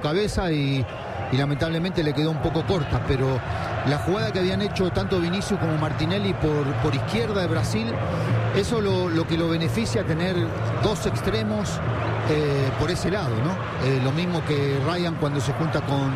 cabeza y lamentablemente le quedó un poco corta, pero la jugada que habían hecho tanto Vinicius como Martinelli por izquierda de Brasil, eso lo que lo beneficia tener dos extremos por ese lado, ¿no? Lo mismo que Ryan cuando se junta con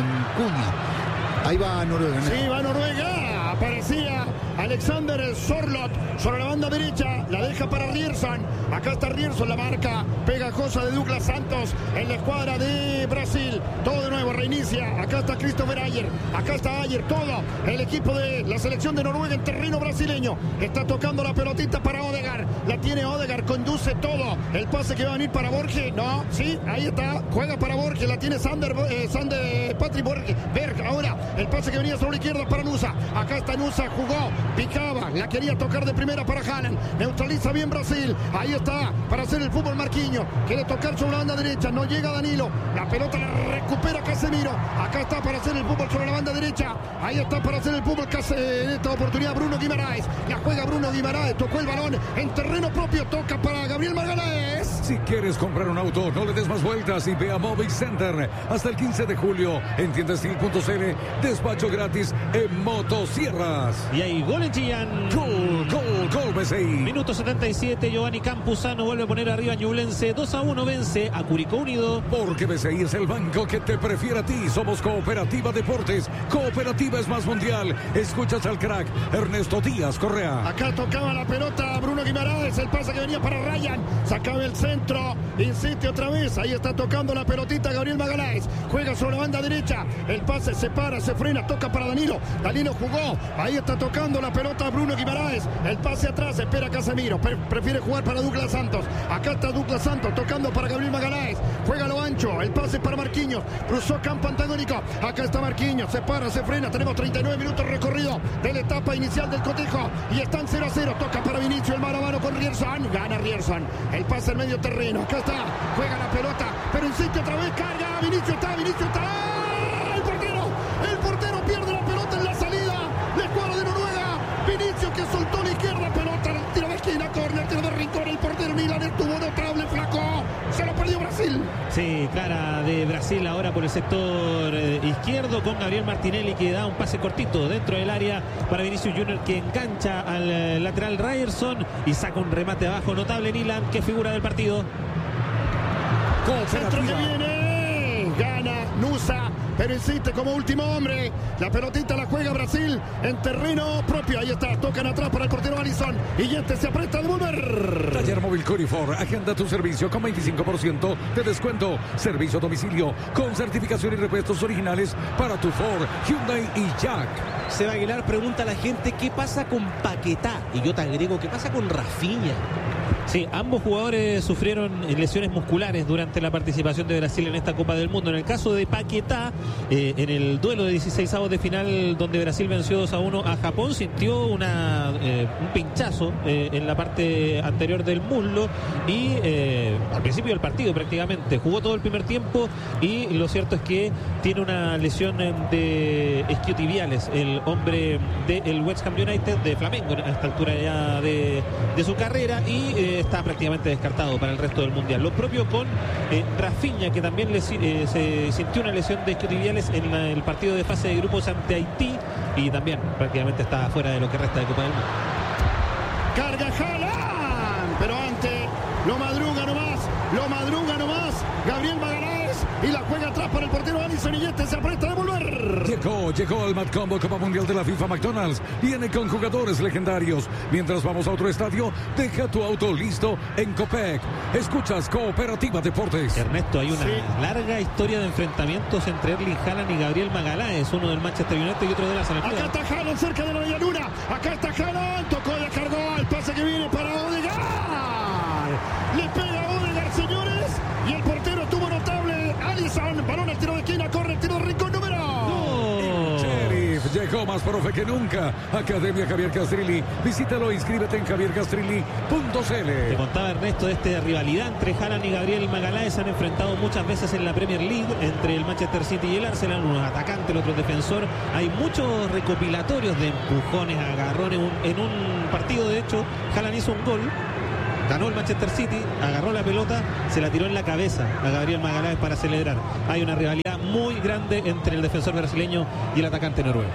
Cunha. Ahí va Noruega, ¿no? Sí, va Noruega. Aparecía Alexander Sorloth sobre la banda derecha. La deja para Rierson. Acá está Rierson, la marca pegajosa de Douglas Santos en la escuadra de Brasil. Todo de nuevo, reinicia. Acá está Christopher Ayer. Acá está Ayer. Todo el equipo de la selección de Noruega en terreno brasileño. Está tocando la pelotita para Odegaard. La tiene Odegaard. Conduce todo. El pase que va a venir para Borges. No, sí, ahí está. Juega para Borges. La tiene Patrick Borges. Berg. Ahora el pase que venía sobre la izquierda para Nusa. Acá está Nusa. Jugó. Picaba. La quería tocar de primera para Haaland. Neutraliza bien Brasil. Ahí está para hacer el fútbol Marquinhos. Quiere tocar sobre la banda derecha. No llega Danilo. La pelota la recupera Casemiro. Acá está para hacer el fútbol sobre la banda derecha. Ahí está para hacer el fútbol en esta oportunidad Bruno Guimaraes. La juega Bruno Guimaraes. Tocó el balón en terreno propio. Toca para Gabriel Magalhães. Si quieres comprar un auto, no le des más vueltas y ve a Mobile Center. Hasta el 15 de julio en tiendastil.cl. Despacho gratis en motosierras. Y hay gol en Chillán. Gol, BCI. Minuto 77, Giovanni Campuzano vuelve a poner arriba a Ñublense. 2-1 vence a Curicó Unido. Porque BCI es el banco que te prefiere a ti. Somos Cooperativa Deportes. Cooperativa es más mundial. Escuchas al crack Ernesto Díaz Correa. Acá tocaba la pelota Bruno Guimaraes. El pase que venía para Ryan. Sacaba el centro. Insiste otra vez. Ahí está tocando la pelotita Gabriel Magalhães. Juega sobre la banda derecha. El pase se para, se frena. Toca para Danilo. Danilo jugó. Ahí está tocando la pelota Bruno Guimaraes. El pase atrás. Espera Casemiro. Prefiere jugar para Douglas Santos. Acá está Douglas Santos tocando para Gabriel Magalhães. Juega lo ancho. El pase para Marquinhos. Cruzó campo antagónico. Acá está Marquinhos. Se para, se frena. Tenemos 39 minutos recorrido de la etapa inicial del cotejo. Y están 0-0. Toca para Vinicius. El mano a mano con Rierson. Gana Rierson. El pase al medio terreno. Acá está. Juega la pelota. Pero insiste otra vez. Carga. Vinicius está. Vinicius está. El portero pierde la pelota en la salida. La escuadra de Noruega. Vinicius que soltó la izquierda. Pelota. Tiro de esquina. Córner. Tiro de rincón. El portero Milan estuvo notable. Flaco. Se lo perdió Brasil. Sí, clara de Brasil ahora por el sector izquierdo con Gabriel Martinelli que da un pase cortito dentro del área para Vinicius Junior que engancha al lateral Ryerson y saca un remate abajo notable Milan que figura del partido. Centro que viene. Gana Nusa. Pero insiste como último hombre. La pelotita la juega Brasil en terreno propio. Ahí está, tocan atrás para el portero Alisson. Y este se aprieta de volver. Taller Móvil Corifor. Agenda tu servicio con 25% de descuento. Servicio a domicilio con certificación y repuestos originales para tu Ford, Hyundai y Jack. Seba Aguilar pregunta a la gente qué pasa con Paquetá. Y yo te agrego, ¿qué pasa con Rafinha? Sí, ambos jugadores sufrieron lesiones musculares durante la participación de Brasil en esta Copa del Mundo. En el caso de Paquetá, en el duelo de 16avos de final donde Brasil venció 2-1 a Japón, sintió un pinchazo en la parte anterior del muslo y al principio del partido prácticamente jugó todo el primer tiempo y lo cierto es que tiene una lesión de isquiotibiales el hombre del West Ham United de Flamengo a esta altura ya de su carrera y está prácticamente descartado para el resto del mundial. Lo propio con Rafinha, que también se sintió una lesión de isquiotibiales en el partido de fase de grupos ante Haití y también prácticamente está fuera de lo que resta de Copa del Mundo. Carga Haaland, pero antes lo madruga nomás Gabriel Magalhães y la juega atrás para el portero Alisson y este se aprieta de volver. Llegó al Mad Combo Copa Mundial de la FIFA McDonald's. Viene con jugadores legendarios. Mientras vamos a otro estadio, deja tu auto listo en Copec. Escuchas Cooperativa Deportes. Ernesto, hay una larga historia de enfrentamientos entre Erling Haaland y Gabriel Magalhães, uno del Manchester United y otro de la selección. Acá está Haaland cerca de la media luna. Acá está Haaland, tocó, descargó el pase que viene para Odegaard. Le pega Odegaard, señores, y el portero tuvo notable. Alisson, balón al tiro de esquina, corre el tiro de rincón número. Sheriff llegó más profe que nunca. Academia Javier Castrilli. Visítalo e inscríbete en javiercastrilli.cl. Te contaba Ernesto de esta rivalidad entre Haaland y Gabriel Magalhães. Se han enfrentado muchas veces en la Premier League entre el Manchester City y el Arsenal. Uno atacante, el otro defensor. Hay muchos recopilatorios de empujones, agarrones. En un partido, de hecho, Haaland hizo un gol ganó el Manchester City, agarró la pelota, se la tiró en la cabeza a Gabriel Magaláes para celebrar. Hay una rivalidad muy grande entre el defensor brasileño y el atacante noruego.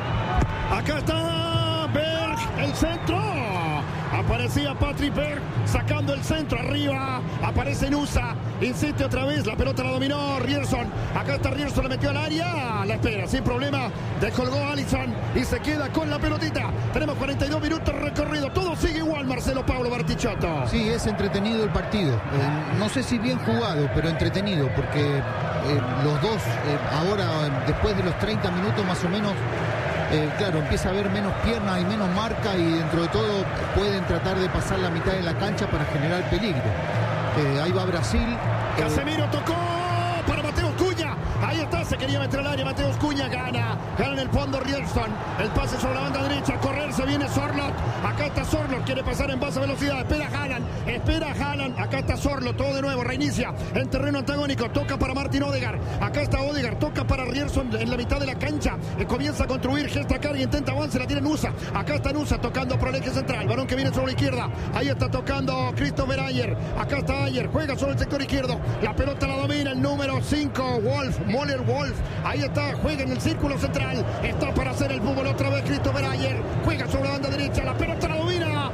Acá está Berg, el centro. Aparecía Patrick Berg sacando el centro arriba. Aparece Nusa. Insiste otra vez. La pelota la dominó Rierson. Acá está Rierson. La metió al área. La espera sin problema. Descolgó Alisson y se queda con la pelotita. Tenemos 42 minutos recorrido. Todo sigue igual, Marcelo Paulo Bartichotto. Sí, es entretenido el partido. No sé si bien jugado, pero entretenido, porque los dos ahora, después de los 30 minutos más o menos, claro, empieza a haber menos piernas y menos marca, y dentro de todo pueden tratar de pasar la mitad de la cancha para generar peligro. Ahí va Brasil. Casemiro tocó para Mateus Cunha. Ahí está, se quería meter al área. Mateus Cunha gana en el fondo Rierson. El pase sobre la banda derecha. A correr se viene Sorloth. Acá está Sorloth. Quiere pasar en baja velocidad. Espera Haaland. Acá está Sorloth. Todo de nuevo. Reinicia en terreno antagónico. Toca para Martin Odegaard. Acá está Odegaard. Toca para Rierson en la mitad de la cancha. Comienza a construir. Gesta carga. Intenta avance. La tiene Nusa. Acá está Nusa tocando por el eje central. Balón que viene sobre la izquierda. Ahí está tocando Christopher Ayer. Acá está Ayer. Juega sobre el sector izquierdo. La pelota la domina el número 5. Moller Wolf. Ahí está. Juega en el círculo central. Está para hacer el fútbol otra vez Christopher Ayer. Juega sobre la banda derecha. La pelota la domina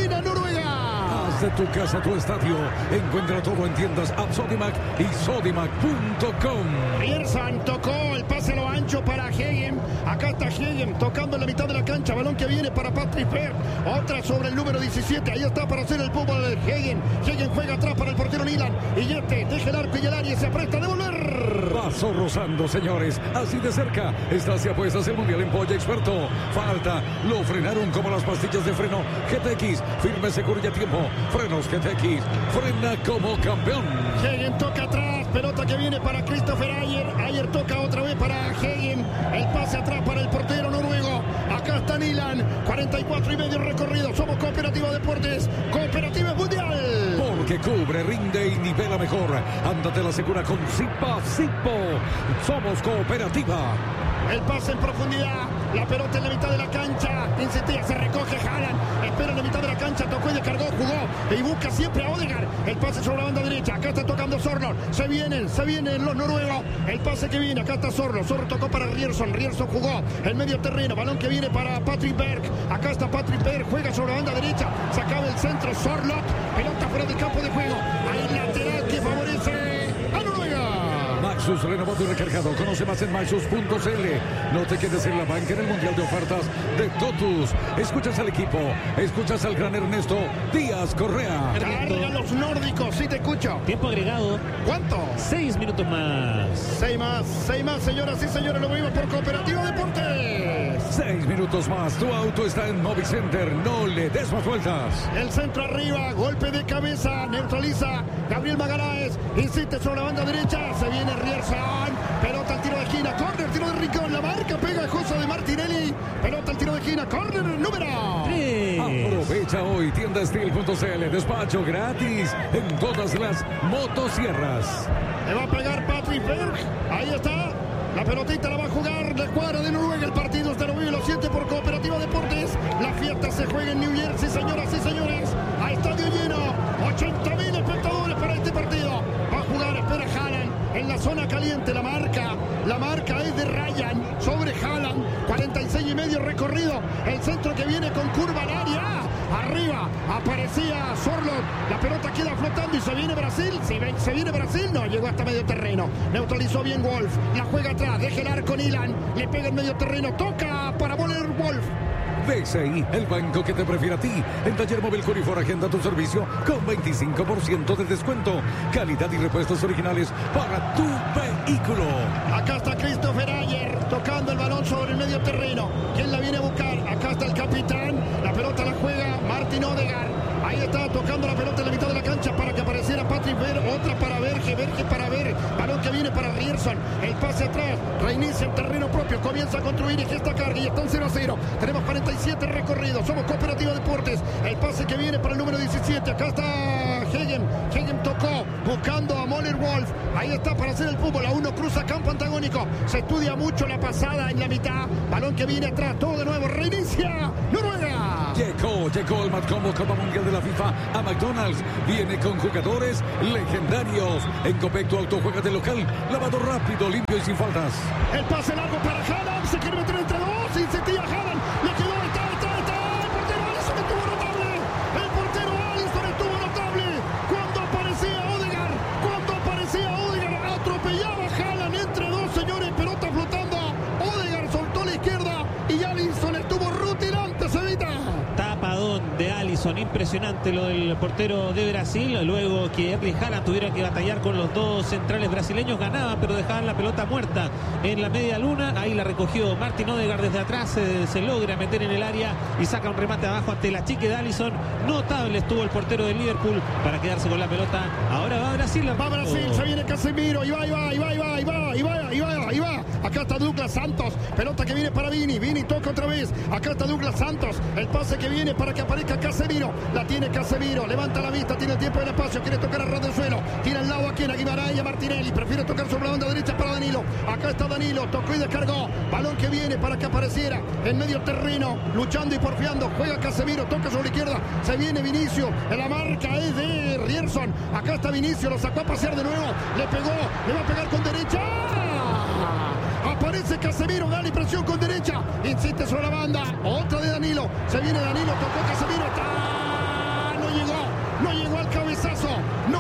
Noruega. Haz de tu casa tu estadio. Encuentra todo en tiendas Sodimac y Sodimac.com. Rierson tocó el pase a lo ancho para Hegen. Acá está Hegen tocando en la mitad de la cancha. Balón que viene para Patrick Berg. Otra sobre el número 17. Ahí está para hacer el fútbol Hegen. Hegen juega atrás para el portero Nilan. Y deja el arco y el área y se apresta a devolver. Paso rozando, señores. Así de cerca está si apuestas el Mundial en Polla Experto. Falta. Lo frenaron como las pastillas de freno GTX. Firme, seguro y a tiempo. Frenos GTX. Frena como campeón. Hegen toca atrás. Pelota que viene para Christopher Ayer. Ayer toca otra vez para Hegen. El pase atrás para el portero noruego. Acá está Nilan. 44 y medio recorrido. Somos Cooperativa Deportes. Cooperativa Mundial. Porque cubre, rinde y nivela mejor. Ándate la segura con Zipa Zipo. Somos Cooperativa. El pase en profundidad. La pelota en la mitad de la cancha. Insistía, se recoge Haaland. Espera en la mitad de la cancha. Tocó y descargó, jugó. Y busca siempre a Odegaard. El pase sobre la banda derecha. Acá está tocando Sorloth. Se vienen los noruegos. El pase que viene. Acá está Sorloth. Sorloth tocó para Rierson. Rierson jugó el medio terreno. Balón que viene para Patrick Berg. Acá está Patrick Berg. Juega sobre la banda derecha. Se acaba el centro. Sorloth. Pelota fuera del campo de juego. Hay lateral que favorece a Noruega. Maxus renovado y recargado. Conoce más en maxus.cl. No te quedes en la banca en el Mundial de Ofertas de Totus. Escuchas al equipo. Escuchas al gran Ernesto Díaz Correa. Cargan los nórdicos. Sí te escucho. Tiempo agregado. ¿Cuánto? 6 minutos más. 6 más, señoras y señores. Lo vimos por Cooperativa Deportes. 6 minutos más. Tu auto está en Movic Center. No le des más vueltas. El centro arriba. Golpe de cabeza. Neutraliza Gabriel Magaláes. Insiste sobre la banda derecha. Se viene Rierson. Pelota al tiro de esquina. Córner, tiro de Rincón. La marca pegajosa de Martinelli. Pelota al tiro de esquina. Córner número 3. Aprovecha hoy tiendasteel.cl. Despacho gratis en todas las motosierras. Le va a pegar Patrick Berg. Ahí está. La pelotita la va a jugar la escuadra de Noruega. El partido usted lo vive, lo siente por Cooperativa Deportes. La fiesta se juega en New Jersey, señoras y señores. A estadio lleno. 80.000 espectadores para este partido. Va a jugar, espera Haaland en la zona caliente. La marca es de Ryan sobre Haaland. 46 y medio recorrido. El centro que viene con curva al área. Arriba aparecía Sorloth. La pelota queda flotando y se viene Brasil. Si se viene Brasil, no, llegó hasta medio terreno. Neutralizó bien Wolf. La juega atrás, deja el arco Nilan. Le pega en medio terreno. Toca para Moller Wolf. BCI, el banco que te prefiere a ti. En Taller Móvil Curifor agenda tu servicio con 25% de descuento. Calidad y repuestos originales para tu vehículo. Acá está Christopher Ayer tocando el balón sobre el medio terreno. ¿Quién la viene a buscar? Acá está el capitán. La pelota la juega Martin Odegaard. Ahí está tocando la pelota en la mitad de la cancha para que apareciera Patrick Berg. Otra para Berge para Berg. Balón que viene para Rierson. El pase atrás. Reinicia en terreno propio. Comienza a construir y gesta carga. Y están 0-0. Tenemos 47 recorridos. Somos Cooperativa Deportes. El pase que viene para el número 17. Acá está Hegen. Hegen tocó. buscando a Möller Wolf. Ahí está para hacer el fútbol. A uno cruza campo antagónico. Se estudia mucho la pasada en la mitad. Balón que viene atrás. Todo de nuevo. Reinicia Noruega. Llegó el Matcombo Copa Mundial de la FIFA a McDonald's. Viene con jugadores legendarios. En Copecto Auto juega de local. Lavado rápido, limpio y sin faltas. El pase largo para Haaland. Se quiere meter entre dos. Insistía Haaland. Le quedó. El portero Alisson estuvo notable. El portero Alisson estuvo notable. Cuando aparecía Odegaard. Atropellaba a Haaland entre dos, señores. Pelota flotando. Odegaard soltó la izquierda. Y Alisson estuvo rutilante, Cevita. Tapadón de Alisson, impresionante lo del portero de Brasil. Luego que Erling Haaland tuviera que batallar con los dos centrales brasileños, ganaban pero dejaban la pelota muerta en la media luna. Ahí la recogió Martin Odegaard desde atrás, se logra meter en el área y saca un remate abajo ante la chique de Alisson. Notable estuvo el portero del Liverpool para quedarse con la pelota. Ahora va Brasil. Va Brasil, se viene Casemiro, y va. Acá está Douglas Santos, pelota que viene para Vini toca otra vez. Acá está Douglas Santos, el pase que viene para que aparezca Casemiro. La tiene Casemiro, levanta la vista, tiene el tiempo del espacio, quiere tocar a ras del suelo. Tira al lado a quien, a Guimarães y a Martinelli. Prefiere tocar sobre la banda derecha para Danilo. Acá está Danilo, tocó y descargó. Balón que viene para que apareciera en medio terreno, luchando y porfiando. Juega Casemiro, toca sobre la izquierda. Se viene Vinicius, la marca es de Rierson. Acá está Vinicius, lo sacó a pasear de nuevo. Le pegó, le va a pegar con derecha. Aparece Casemiro, Dani, presión con derecha. Insiste sobre la banda. Otra de Danilo. Se viene Danilo, tocó Casemiro. No llegó al cabezazo.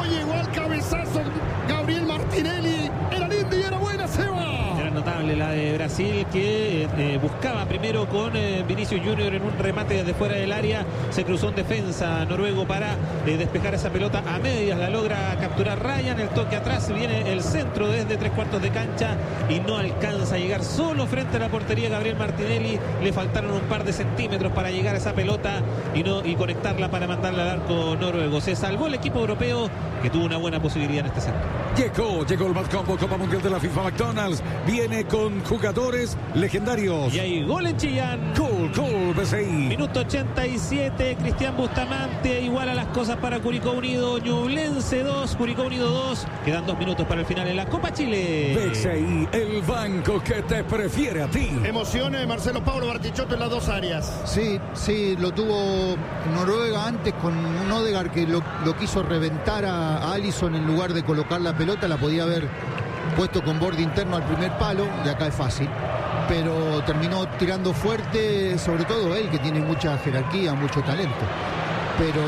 Gabriel Martinelli. Era lindo y era buena, Seba. Era notable la de Brasil, que buscaba primero con Vinicius Junior en un remate desde fuera del área. Se cruzó un defensa noruego para despejar esa pelota a medias. La logra capturar Ryan. El toque atrás, viene el centro desde 3/4 de cancha y no alcanza a llegar solo frente a la portería Gabriel Martinelli. Le faltaron un par de centímetros para llegar a esa pelota y conectarla para mandarla al arco noruego. Se salvó el equipo europeo, que tuvo una buena posibilidad en este centro. Llegó el Matcombo Copa Mundial de la FIFA McDonald's. Viene con jugadores legendarios. Y hay gol en Chillán. Gol, BCI. Minuto 87, Cristian Bustamante iguala las cosas para Curicó Unido. Ñublense 2, Curicó Unido 2. Quedan 2 minutos para el final en la Copa Chile. BCI, el banco que te prefiere a ti. Emociones de Marcelo Pablo Bartichotto en las dos áreas. Sí, lo tuvo Noruega antes con un Odegaard que lo quiso reventar a Alisson en lugar de colocar la pelota. La podía haber puesto con borde interno al primer palo, de acá es fácil, pero terminó tirando fuerte, sobre todo él, que tiene mucha jerarquía, mucho talento. Pero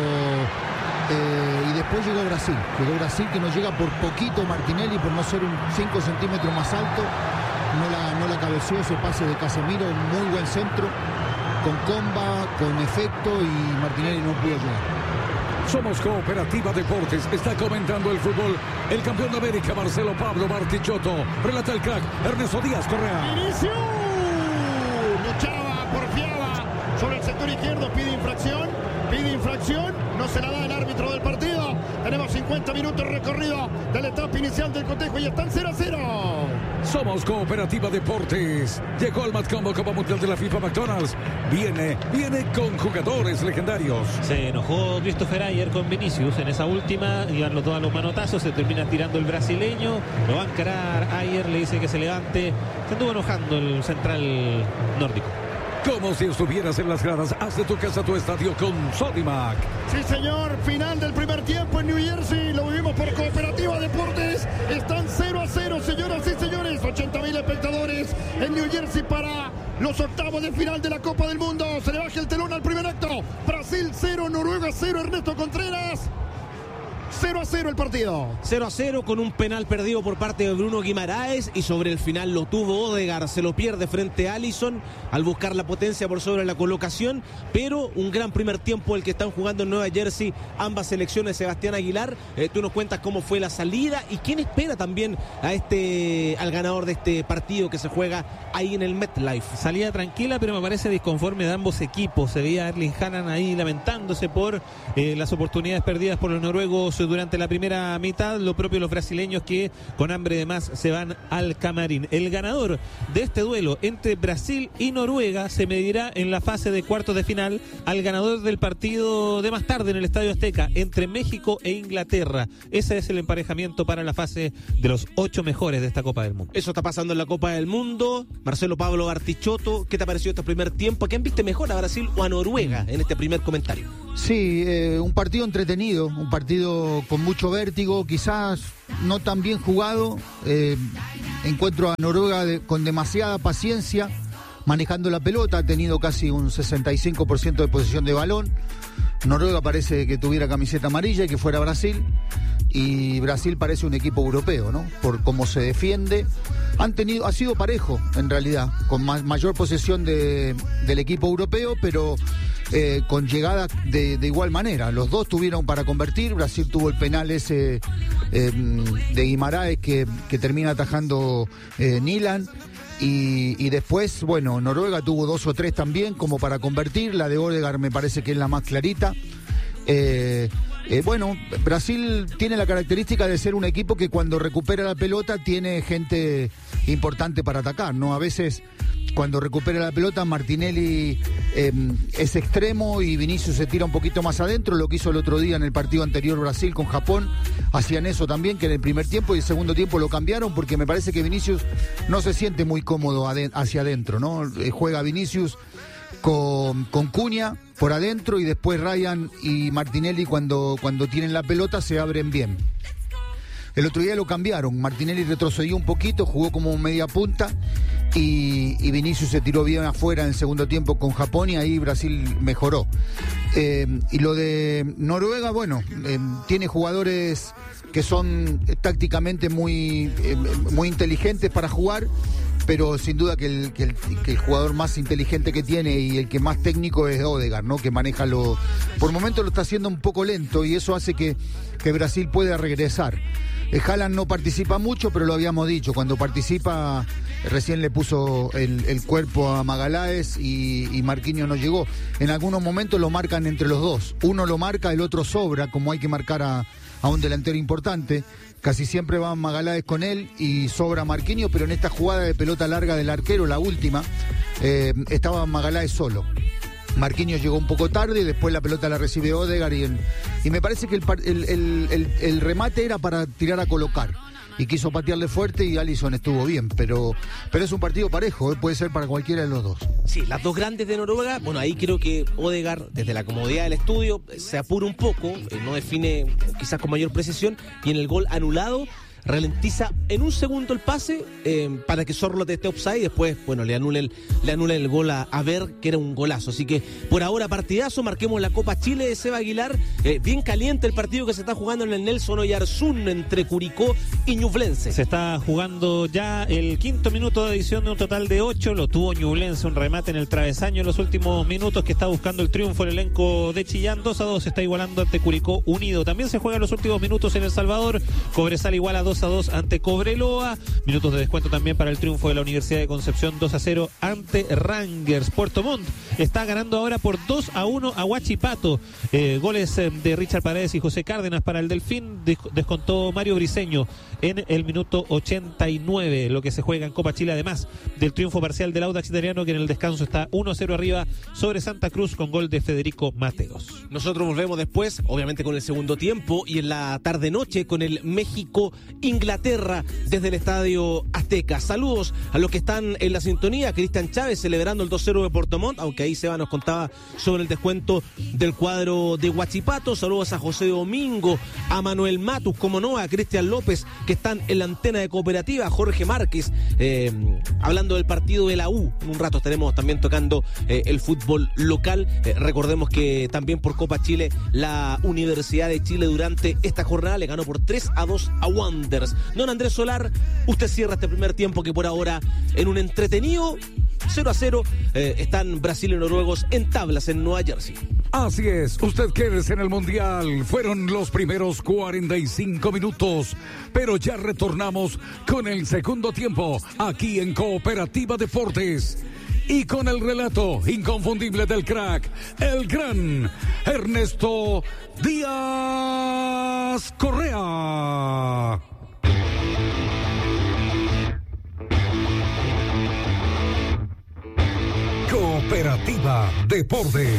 y después llegó Brasil, que nos llega por poquito. Martinelli, por no ser un 5 centímetros más alto, no la cabeció ese pase de Casemiro, muy buen centro, con comba, con efecto, y Martinelli no pudo llegar. Somos Cooperativa Deportes. Está comentando el fútbol el campeón de América, Marcelo Pablo Bartichotto. Relata el crack Ernesto Díaz Correa. Inicio. Luchaba, porfiaba sobre el sector izquierdo. Pide infracción. No se la da el árbitro del partido. Tenemos 50 minutos recorrido de la etapa inicial del cotejo y están 0-0. Somos Cooperativa Deportes. Llegó al Matcombo Copa Mundial de la FIFA McDonald's. Viene con jugadores legendarios. Se enojó Christopher Ayer con Vinicius en esa última. Iban los dos a los manotazos. Se termina tirando el brasileño. Lo va a encarar Ayer. Le dice que se levante. Se anduvo enojando el central nórdico. Como si estuvieras en las gradas. Haz de tu casa tu estadio con Sodimac. Sí, señor. Final del primer tiempo en New Jersey. Lo vivimos por Cooperativa Deportes. Están 0-0, señoras y señores. 80.000 espectadores en New Jersey para los octavos de final de la Copa del Mundo. Se le baja el telón al primer acto. Brasil 0, Noruega 0. Ernesto Contreras. 0-0 el partido. 0-0 con un penal perdido por parte de Bruno Guimaraes, y sobre el final lo tuvo Odegaard, se lo pierde frente a Alisson al buscar la potencia por sobre la colocación, pero un gran primer tiempo el que están jugando en Nueva Jersey ambas selecciones. Sebastián Aguilar, tú nos cuentas cómo fue la salida y quién espera también al ganador de este partido que se juega ahí en el MetLife. Salida tranquila, pero me parece disconforme de ambos equipos. Se veía a Erling Haaland ahí lamentándose por las oportunidades perdidas por los noruegos durante la primera mitad, lo propio los brasileños que con hambre de más se van al camarín. El ganador de este duelo entre Brasil y Noruega se medirá en la fase de cuartos de final al ganador del partido de más tarde en el Estadio Azteca entre México e Inglaterra. Ese es el emparejamiento para la fase de los 8 mejores de esta Copa del Mundo. Eso está pasando en la Copa del Mundo. Marcelo Pablo Bartichotto, ¿qué te pareció este primer tiempo? ¿A quién viste mejor, a Brasil o a Noruega en este primer comentario? Sí, un partido entretenido, un partido con mucho vértigo, quizás no tan bien jugado. Encuentro a Noruega con demasiada paciencia manejando la pelota, ha tenido casi un 65% de posesión de balón. Noruega parece que tuviera camiseta amarilla y que fuera Brasil, y Brasil parece un equipo europeo, ¿no? Por cómo se defiende. Ha sido parejo en realidad, con mayor posesión del equipo europeo, pero con llegada de igual manera. Los dos tuvieron para convertir. Brasil tuvo el penal ese de Guimaraes que termina atajando Nilan. Y después, bueno, Noruega tuvo 2 o 3 también como para convertir. La de Odegaard me parece que es la más clarita. Bueno, Brasil tiene la característica de ser un equipo que cuando recupera la pelota tiene gente importante para atacar, ¿no? A veces cuando recupera la pelota Martinelli es extremo y Vinicius se tira un poquito más adentro, lo que hizo el otro día en el partido anterior Brasil con Japón. Hacían eso también, que en el primer tiempo y el segundo tiempo lo cambiaron porque me parece que Vinicius no se siente muy cómodo hacia adentro, ¿no? Juega Vinicius con Cunha por adentro y después Ryan y Martinelli cuando tienen la pelota se abren bien. El otro día lo cambiaron, Martinelli retrocedió un poquito, jugó como media punta y Vinicius se tiró bien afuera en el segundo tiempo con Japón y ahí Brasil mejoró. Y lo de Noruega, bueno, tiene jugadores que son tácticamente muy inteligentes para jugar, pero sin duda que el jugador más inteligente que tiene y el que más técnico es Odegaard, ¿no? Que maneja por momentos lo está haciendo un poco lento y eso hace que Brasil pueda regresar. Haaland no participa mucho, pero lo habíamos dicho, cuando participa recién le puso el cuerpo a Magalhães y Marquinhos no llegó. En algunos momentos lo marcan entre los dos, uno lo marca, el otro sobra, como hay que marcar a un delantero importante. Casi siempre va Magalhães con él y sobra Marquinhos, pero en esta jugada de pelota larga del arquero, la última, estaba Magalhães solo. Marquinhos llegó un poco tarde y después la pelota la recibe Odegaard y me parece que el remate era para tirar a colocar y quiso patearle fuerte y Alisson estuvo bien, pero es un partido parejo, puede ser para cualquiera de los dos. Sí, las dos grandes de Noruega, bueno, ahí creo que Odegaard desde la comodidad del estudio se apura un poco, no define quizás con mayor precisión y en el gol anulado ralentiza en un segundo el pase para que Sorloth esté offside y después, bueno, le anula el gol a Ver, que era un golazo. Así que por ahora partidazo, marquemos la Copa Chile de Seba Aguilar. Bien caliente el partido que se está jugando en el Nelson Oyarzún entre Curicó y Ñublense. Se está jugando ya el 5º minuto de edición de un total de 8. Lo tuvo Ñublense, un remate en el travesaño en los últimos minutos que está buscando el triunfo el elenco de Chillán. 2-2 se está igualando ante Curicó Unido. También se juega en los últimos minutos en El Salvador. Cobresal igual a 2-2 ante Cobreloa. Minutos de descuento también para el triunfo de la Universidad de Concepción 2-0 ante Rangers. Puerto Montt está ganando ahora por 2-1 a Huachipato. Goles de Richard Paredes y José Cárdenas para el Delfín. Descontó Mario Briceño en el minuto 89. Lo que se juega en Copa Chile, además del triunfo parcial del Audax Italiano, que en el descanso está 1-0 arriba sobre Santa Cruz con gol de Federico Mateos. Nosotros volvemos después, obviamente con el segundo tiempo y en la tarde-noche con el México-Inglaterra desde el Estadio Azteca. Saludos a los que están en la sintonía. Cristian Chávez celebrando el 2-0 de Puerto Montt, aunque ahí Seba nos contaba sobre el descuento del cuadro de Huachipato. Saludos a José Domingo, a Manuel Matus, como no, a Cristian López, que están en la antena de Cooperativa, a Jorge Márquez, hablando del partido de la U. En un rato estaremos también tocando el fútbol local. Recordemos que también por Copa Chile, la Universidad de Chile durante esta jornada le ganó por 3-2 a Wanderers. Don Andrés Solar, usted cierra este primer tiempo que por ahora en un entretenido 0-0 están Brasil y noruegos en tablas en Nueva Jersey. Así es, usted quédese en el Mundial. Fueron los primeros 45 minutos, pero ya retornamos con el segundo tiempo aquí en Cooperativa Deportes. y con el relato inconfundible del crack, el gran Ernesto Díaz Correa. Cooperativa Deportes.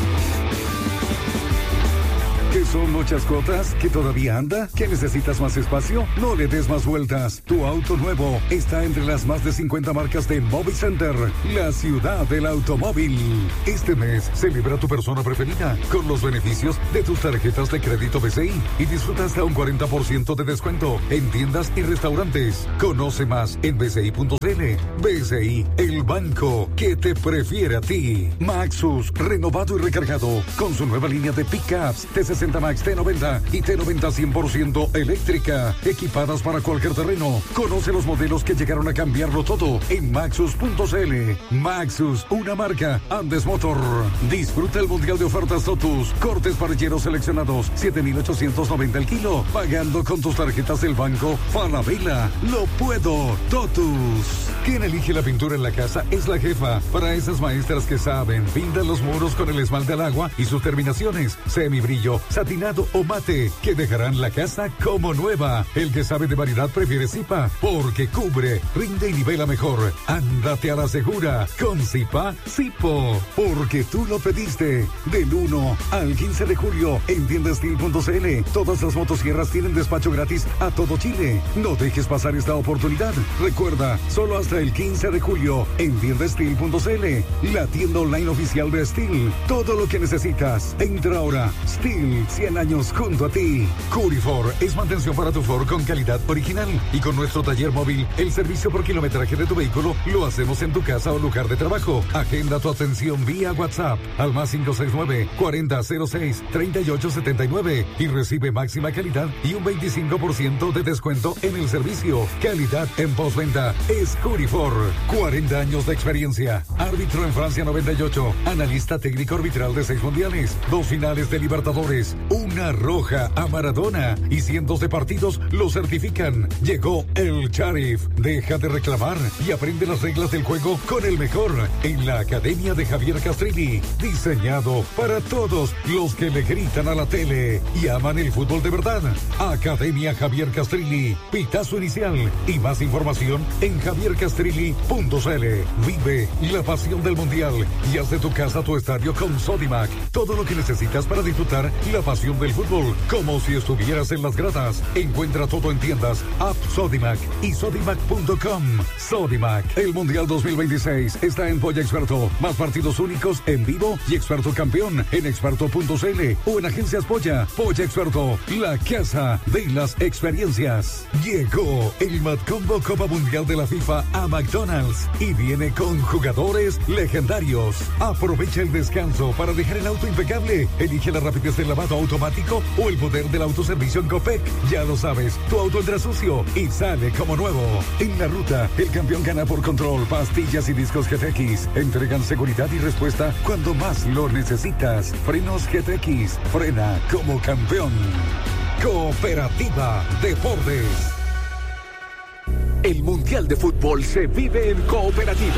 ¿Qué son muchas cuotas? ¿Que todavía anda? ¿Que necesitas más espacio? No le des más vueltas. Tu auto nuevo está entre las más de 50 marcas de Movicenter, la ciudad del automóvil. Este mes celebra tu persona preferida con los beneficios de tus tarjetas de crédito BCI y disfruta hasta un 40% de descuento en tiendas y restaurantes. Conoce más en bci.cl. BCI, el banco que te prefiere a ti. Maxus, renovado y recargado con su nueva línea de pickups T60 Max, T90 y T90 100% eléctrica, equipadas para cualquier terreno. Conoce los modelos que llegaron a cambiarlo todo en Maxus.cl. Maxus, una marca Andes Motor. Disfruta el mundial de ofertas Totus. Cortes parrilleros seleccionados, 7,890 el kilo. Pagando con tus tarjetas del banco Falabella. Lo puedo, Totus. Quien elige la pintura en la casa es la jefa. Para esas maestras que saben, pintan los muros con el esmalte al agua y sus terminaciones, semibrillo, satinado o mate, que dejarán la casa como nueva. El que sabe de variedad prefiere Zipa, porque cubre, rinde y nivela mejor. Ándate a la segura con Zipa Zipo, porque tú lo pediste. Del 1 al 15 de julio en tiendastil.cl. Todas las motosierras tienen despacho gratis a todo Chile. No dejes pasar esta oportunidad. Recuerda, solo hasta el 15 de julio en tiendastil.cl, la tienda online oficial de Steel. Todo lo que necesitas. Entra ahora. Steel, 100 años junto a ti. Curifor es mantención para tu Ford con calidad original. Y con nuestro taller móvil, el servicio por kilometraje de tu vehículo lo hacemos en tu casa o lugar de trabajo. Agenda tu atención vía WhatsApp al más 569-4006-3879 y recibe máxima calidad y un 25% de descuento en el servicio. Calidad en postventa es Curifor. 40 años de experiencia. Árbitro en Francia 98. Analista técnico arbitral de 6 mundiales. 2 finales de Libertadores. Una roja a Maradona. Y cientos de partidos lo certifican. Llegó el Sheriff. Deja de reclamar y aprende las reglas del juego con el mejor en la Academia de Javier Castrilli. Diseñado para todos los que le gritan a la tele y aman el fútbol de verdad. Academia Javier Castrilli. Pitazo inicial y más información en javiercastrilli.cl. Vive la pasión del mundial y haz de tu casa tu estadio con Sodimac. Todo lo que necesitas para disfrutar la pasión del fútbol, como si estuvieras en las gradas. Encuentra todo en tiendas, app Sodimac y sodimac.com. Sodimac, el Mundial 2026 está en Polla Experto. Más partidos únicos en vivo y Experto campeón en experto.cl o en Agencias Polla. Polla Experto, la casa de las experiencias. Llegó el Matcombo Copa Mundial de la FIFA a McDonald's y viene con jugadores legendarios. Aprovecha el descanso para dejar el auto impecable. Elige la rapidez del lavado automático o el poder del autoservicio en Copec. Ya lo sabes, tu auto entra sucio y sale como nuevo. En la ruta, el campeón gana por control. Pastillas y discos GTX entregan seguridad y respuesta cuando más lo necesitas. Frenos GTX, frena como campeón. Cooperativa Deportes. El Mundial de Fútbol se vive en Cooperativa.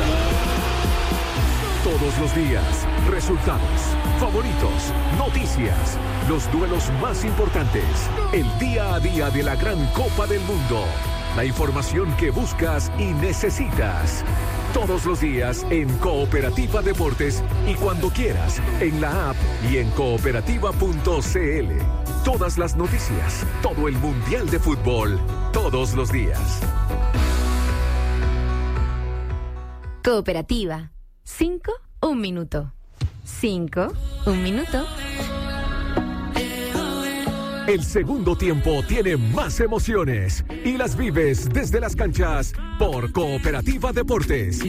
Todos los días, resultados, favoritos, noticias, los duelos más importantes, el día a día de la gran Copa del Mundo, la información que buscas y necesitas. Todos los días en Cooperativa Deportes y cuando quieras en la app y en cooperativa.cl. Todas las noticias, todo el Mundial de Fútbol, todos los días. Cooperativa. 5, 1 minuto. 5, 1 minuto. El segundo tiempo tiene más emociones y las vives desde las canchas por Cooperativa Deportes.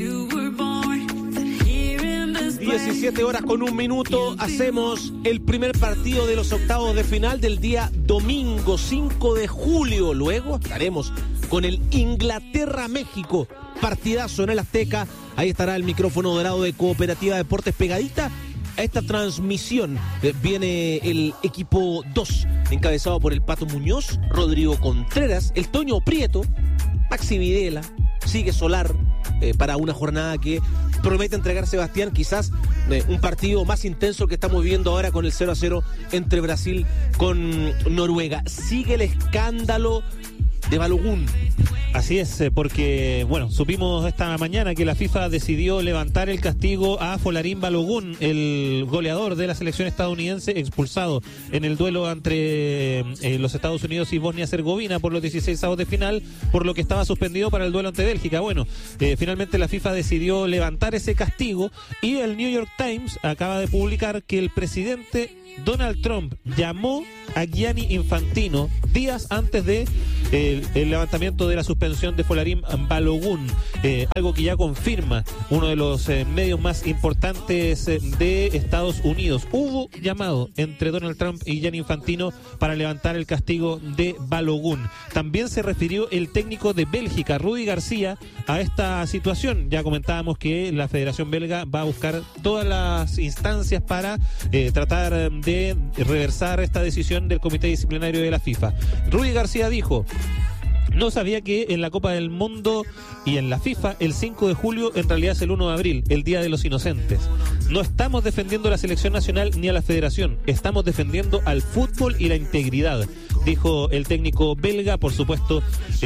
17 horas con 1 minuto, hacemos el primer partido de los octavos de final del día domingo 5 de julio. Luego estaremos con el Inglaterra-México, partidazo en el Azteca. Ahí estará el micrófono dorado de Cooperativa Deportes pegadita. A esta transmisión viene el equipo 2, encabezado por el Pato Muñoz, Rodrigo Contreras, el Toño Prieto, Maxi Videla, sigue Solar, para una jornada que promete entregar, Sebastián, quizás un partido más intenso que estamos viendo ahora con el 0-0 entre Brasil con Noruega. Sigue el escándalo de Balogun. Así es, porque, bueno, supimos esta mañana que la FIFA decidió levantar el castigo a Folarin Balogun, el goleador de la selección estadounidense, expulsado en el duelo entre los Estados Unidos y Bosnia-Herzegovina por los 16avos de final, por lo que estaba suspendido para el duelo ante Bélgica. Bueno, finalmente la FIFA decidió levantar ese castigo y el New York Times acaba de publicar que el presidente Donald Trump llamó a Gianni Infantino días antes de el levantamiento de la suspensión de Folarin Balogun, algo que ya confirma uno de los medios más importantes de Estados Unidos. Hubo llamado entre Donald Trump y Gianni Infantino para levantar el castigo de Balogun. También se refirió el técnico de Bélgica, Rudi García, a esta situación. Ya comentábamos que la Federación Belga va a buscar todas las instancias para tratar de reversar esta decisión del Comité Disciplinario de la FIFA. Rudi García dijo: no sabía que en la Copa del Mundo y en la FIFA el 5 de julio en realidad es el 1 de abril, el Día de los Inocentes. No estamos defendiendo a la selección nacional ni a la federación, estamos defendiendo al fútbol y la integridad, dijo el técnico belga, por supuesto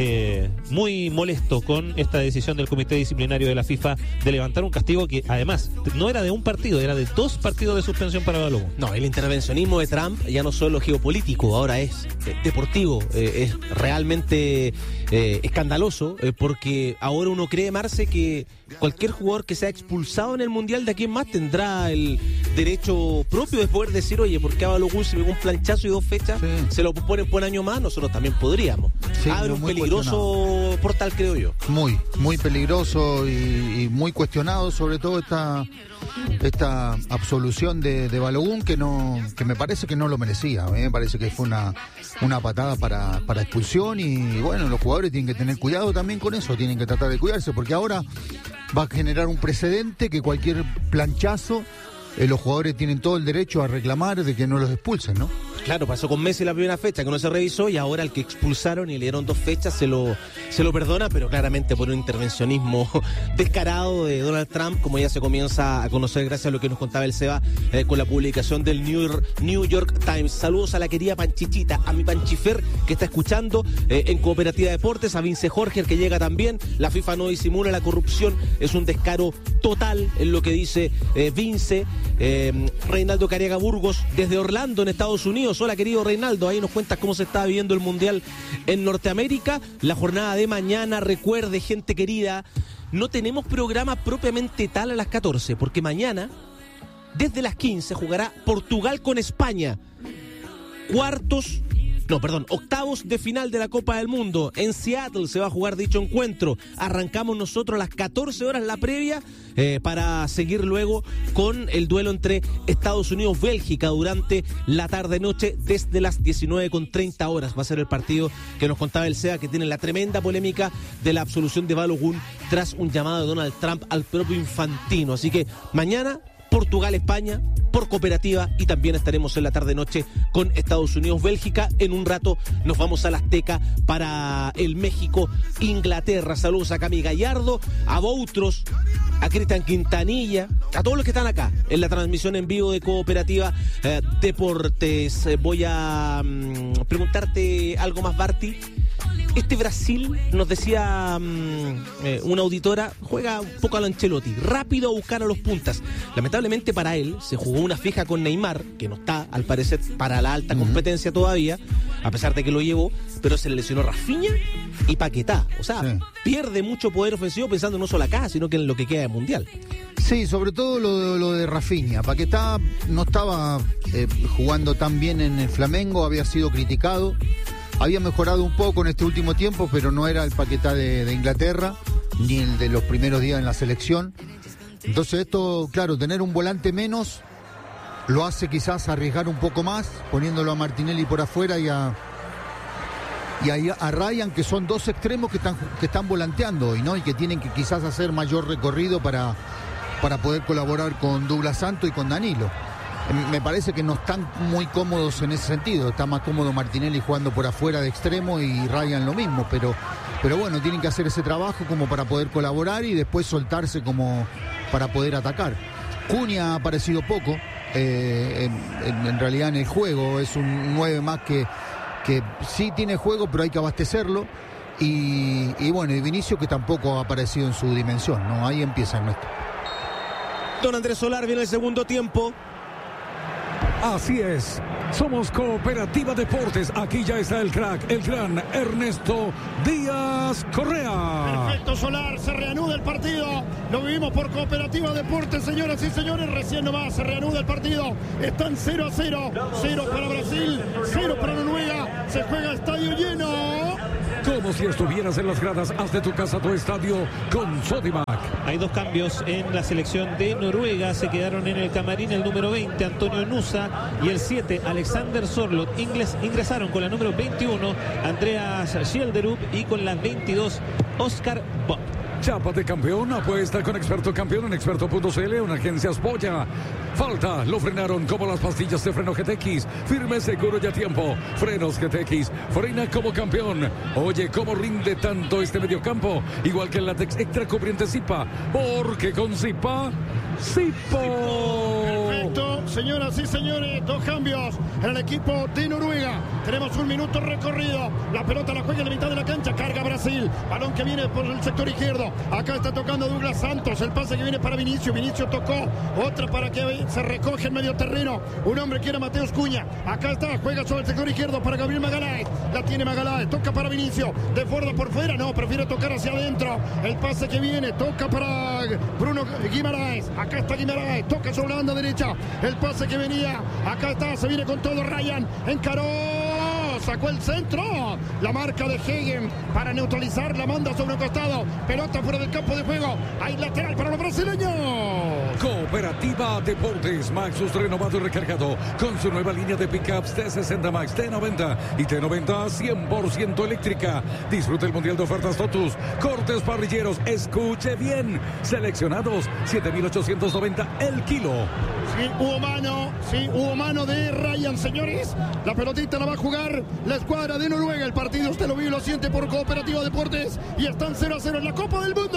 muy molesto con esta decisión del Comité Disciplinario de la FIFA de levantar un castigo que además no era de un partido, era de 2 partidos de suspensión para Balogun. No, el intervencionismo de Trump ya no solo geopolítico, ahora es deportivo, es realmente escandaloso, porque ahora uno cree, Marce, que cualquier jugador que sea expulsado en el Mundial de aquí en más tendrá el derecho propio de poder decir: oye, ¿por qué a Balogun se pegó un planchazo y 2 fechas? Sí. Se lo ponen por un año más, nosotros también podríamos. Sí, abre un peligroso portal, creo yo. Muy peligroso y muy cuestionado, sobre todo esta absolución de Balogun, que me parece que no lo merecía. Me parece que fue una patada para expulsión, y bueno, los jugadores tienen que tener cuidado también con eso, tienen que tratar de cuidarse, porque ahora va a generar un precedente que cualquier planchazo, los jugadores tienen todo el derecho a reclamar de que no los expulsen, ¿no? Claro, pasó con Messi la primera fecha que no se revisó, y ahora el que expulsaron y le dieron 2 fechas se lo perdona, pero claramente por un intervencionismo descarado de Donald Trump, como ya se comienza a conocer gracias a lo que nos contaba el Seba con la publicación del New York Times. Saludos a la querida Panchichita, a mi Panchifer que está escuchando en Cooperativa Deportes, a Vince Jorge, el que llega también. La FIFA no disimula la corrupción, es un descaro total en lo que dice Vince. Reinaldo Cariaga Burgos desde Orlando, en Estados Unidos. Hola, querido Reinaldo, ahí nos cuentas cómo se está viviendo el Mundial en Norteamérica. La jornada de mañana, recuerde, gente querida, no tenemos programa propiamente tal a las 14, porque mañana, desde las 15, jugará Portugal con España. Octavos de final de la Copa del Mundo. En Seattle se va a jugar dicho encuentro. Arrancamos nosotros a las 14 horas la previa para seguir luego con el duelo entre Estados Unidos-Bélgica durante la tarde-noche desde las 19:30 horas. Va a ser el partido que nos contaba el SEA, que tiene la tremenda polémica de la absolución de Balogun tras un llamado de Donald Trump al propio Infantino. Así que mañana Portugal-España por Cooperativa, y también estaremos en la tarde-noche con Estados Unidos-Bélgica. En un rato nos vamos a la Azteca para el México-Inglaterra. Saludos a Cami Gallardo, a Boutros, a Cristian Quintanilla, a todos los que están acá en la transmisión en vivo de Cooperativa Deportes. Voy a preguntarte algo más, Barty. Este Brasil, nos decía una auditora, juega un poco a lo Ancelotti, rápido a buscar a los puntas. Lamentablemente para él, se jugó una fija con Neymar, que no está, al parecer, para la alta competencia todavía, a pesar de que lo llevó, pero se le lesionó Rafinha y Paquetá. O sea, sí, pierde mucho poder ofensivo pensando no solo acá, sino que en lo que queda de Mundial. Sí, sobre todo lo de Rafinha. Paquetá no estaba jugando tan bien en el Flamengo, había sido criticado. Había mejorado un poco en este último tiempo, pero no era el Paquetá de Inglaterra, ni el de los primeros días en la selección. Entonces esto, claro, tener un volante menos lo hace quizás arriesgar un poco más, poniéndolo a Martinelli por afuera y a Ryan, que son 2 extremos que están volanteando hoy, ¿no? Y que tienen que quizás hacer mayor recorrido para poder colaborar con Douglas Santos y con Danilo. Me parece que no están muy cómodos en ese sentido. Está más cómodo Martinelli jugando por afuera de extremo y Ryan lo mismo, pero pero bueno, tienen que hacer ese trabajo como para poder colaborar y después soltarse como para poder atacar. Cunha ha aparecido poco, en realidad en el juego, es un 9 más que sí tiene juego, pero hay que abastecerlo. Y bueno, y Vinicius, que tampoco ha aparecido en su dimensión, ¿no? Ahí empieza Ernesto. Don Andrés Solar viene el segundo tiempo. Así es. Somos Cooperativa Deportes. Aquí ya está el crack, el gran Ernesto Díaz Correa. Perfecto, Solar. Se reanuda el partido. Lo vivimos por Cooperativa Deportes, señoras y señores. Recién nomás se reanuda el partido. Están 0-0. 0 para Brasil, 0 para Noruega. Se juega estadio lleno. Como si estuvieras en las gradas, haz de tu casa tu estadio con Sodimac. Hay 2 cambios en la selección de Noruega. Se quedaron en el camarín el número 20, Antonio Nusa, y el 7, Alexander Sorloth. Ingresaron con la número 21, Andreas Schjelderup, y con la 22, Oscar Bob. Chapa de campeón, apuesta con Experto Campeón en experto.cl, una agencia Aspolla. Falta, lo frenaron como las pastillas de freno GTX. Firme, seguro y a tiempo. Frenos GTX, frena como campeón. Oye, cómo rinde tanto este mediocampo. Igual que el látex extra cubriente Zipa. Porque con Zipa, Zipo. Perfecto, señoras y señores, 2 cambios en el equipo de Noruega. Tenemos 1 minuto recorrido. La pelota la juega en la mitad de la cancha. Carga Brasil. Balón que viene por el sector izquierdo. Acá está tocando Douglas Santos. El pase que viene para Vinicius. Vinicius tocó. Otra para que se recoge en medio terreno. Un hombre que era Mateus Cunha. Acá está. Juega sobre el sector izquierdo para Gabriel Magalhães. La tiene Magalhães. Toca para Vinicius. Desborda por fuera. No, prefiere tocar hacia adentro. El pase que viene. Toca para Bruno Guimaraes. Acá está Guimaraes. Toca sobre la banda derecha. El pase que venía. Acá está. Se viene con todo Ryan. Encaró. Sacó el centro. La marca de Hegen para neutralizar. La manda sobre el costado. Pelota fuera del campo de juego. Hay lateral para los brasileños. Cooperativa Deportes. Maxus renovado y recargado con su nueva línea de pickups T60 Max, T90 y T90 100% eléctrica. Disfruta el mundial de ofertas Totus. Cortes parrilleros. Escuche bien. Seleccionados 7.890 el kilo. Sí, hubo mano de Ryan, señores. La pelotita la va a jugar la escuadra de Noruega. El partido usted lo vive y lo siente por Cooperativa Deportes. Y están 0-0 en la Copa del Mundo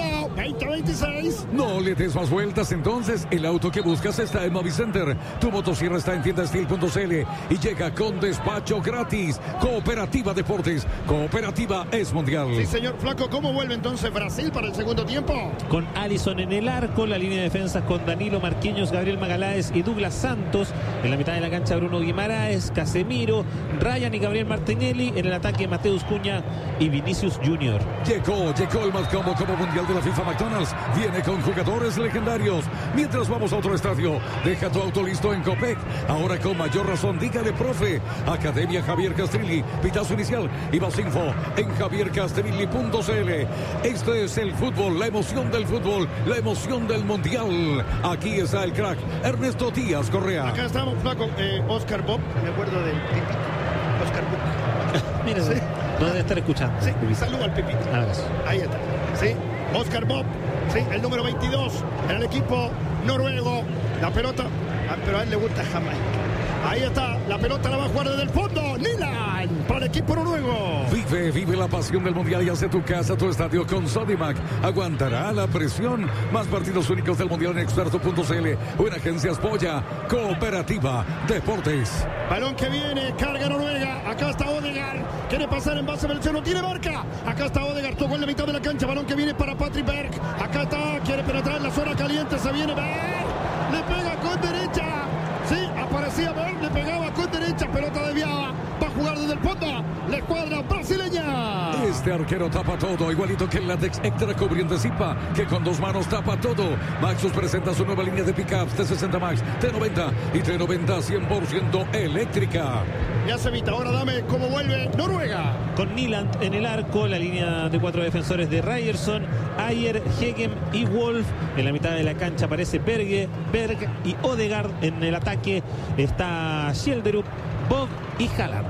2026. No le des más vueltas entonces. El auto que buscas está en Movicenter. Tu motosierra está en tiendastil.cl y llega con despacho gratis. Cooperativa Deportes. Cooperativa es mundial. Sí, señor Flaco. ¿Cómo vuelve entonces Brasil para el segundo tiempo? Con Alisson en el arco, la línea de defensas con Danilo Marquinhos, Gabriel Magalhães y Douglas Santos. En la mitad de la cancha Bruno Guimaraes, Casemiro, Ryan y Gabriel Martinelli. En el ataque Mateus Cunha y Vinicius Junior. Llegó el más combo como mundial de la FIFA McDonald's. Viene con jugadores legendarios. Mientras vamos a otro estadio, deja tu auto listo en Copec. Ahora con mayor razón, dígale profe. Academia Javier Castrilli. Pitazo inicial y más info en javiercastrilli.cl. Este es el fútbol, la emoción del fútbol, la emoción del mundial. Aquí está el crack Ernesto Díaz Correa. Acá estamos, Flaco. Oscar Bob, me acuerdo del Pipito. Oscar Bob. Mira, sí. No debe estar escuchando. Sí, saludo al Pipito. Ahí está. Sí, Oscar Bob. Sí, el número 22 en el equipo noruego. La pelota, pero a él le gusta Jamaica. Ahí está, la pelota la va a jugar desde el fondo. Nilan para el equipo noruego. Vive la pasión del mundial y hace tu casa, tu estadio con Sodimac. Aguantará la presión. Más partidos únicos del mundial en experto.cl o en agencias Polla. Cooperativa Deportes. Balón que viene, carga Noruega. Acá está Odegaard. Quiere pasar en base a no tiene marca. Acá está Odegaard, tocó en la mitad de la cancha. Balón que viene para Patrick Berg. Acá está, quiere penetrar en la zona caliente. Se viene Berg. Le pega con derecha. Sí, aparecía Berg, le pegaba con derecha, pelota desviada. Va a jugar desde el fondo la escuadra brasileña. Este arquero tapa todo, igualito que el látex extra cubriente Zipa, que con 2 manos tapa todo. Maxus presenta su nueva línea de pickups T60 Max, T90 y T90 100% eléctrica. Ya se evita, ahora dame cómo vuelve Noruega. Con Nyland en el arco, la línea de 4 defensores de Ryerson, Ayer, Hegem y Wolf. En la mitad de la cancha aparece Berg y Odegaard. En el ataque está Schjelderup, Bog y Haaland.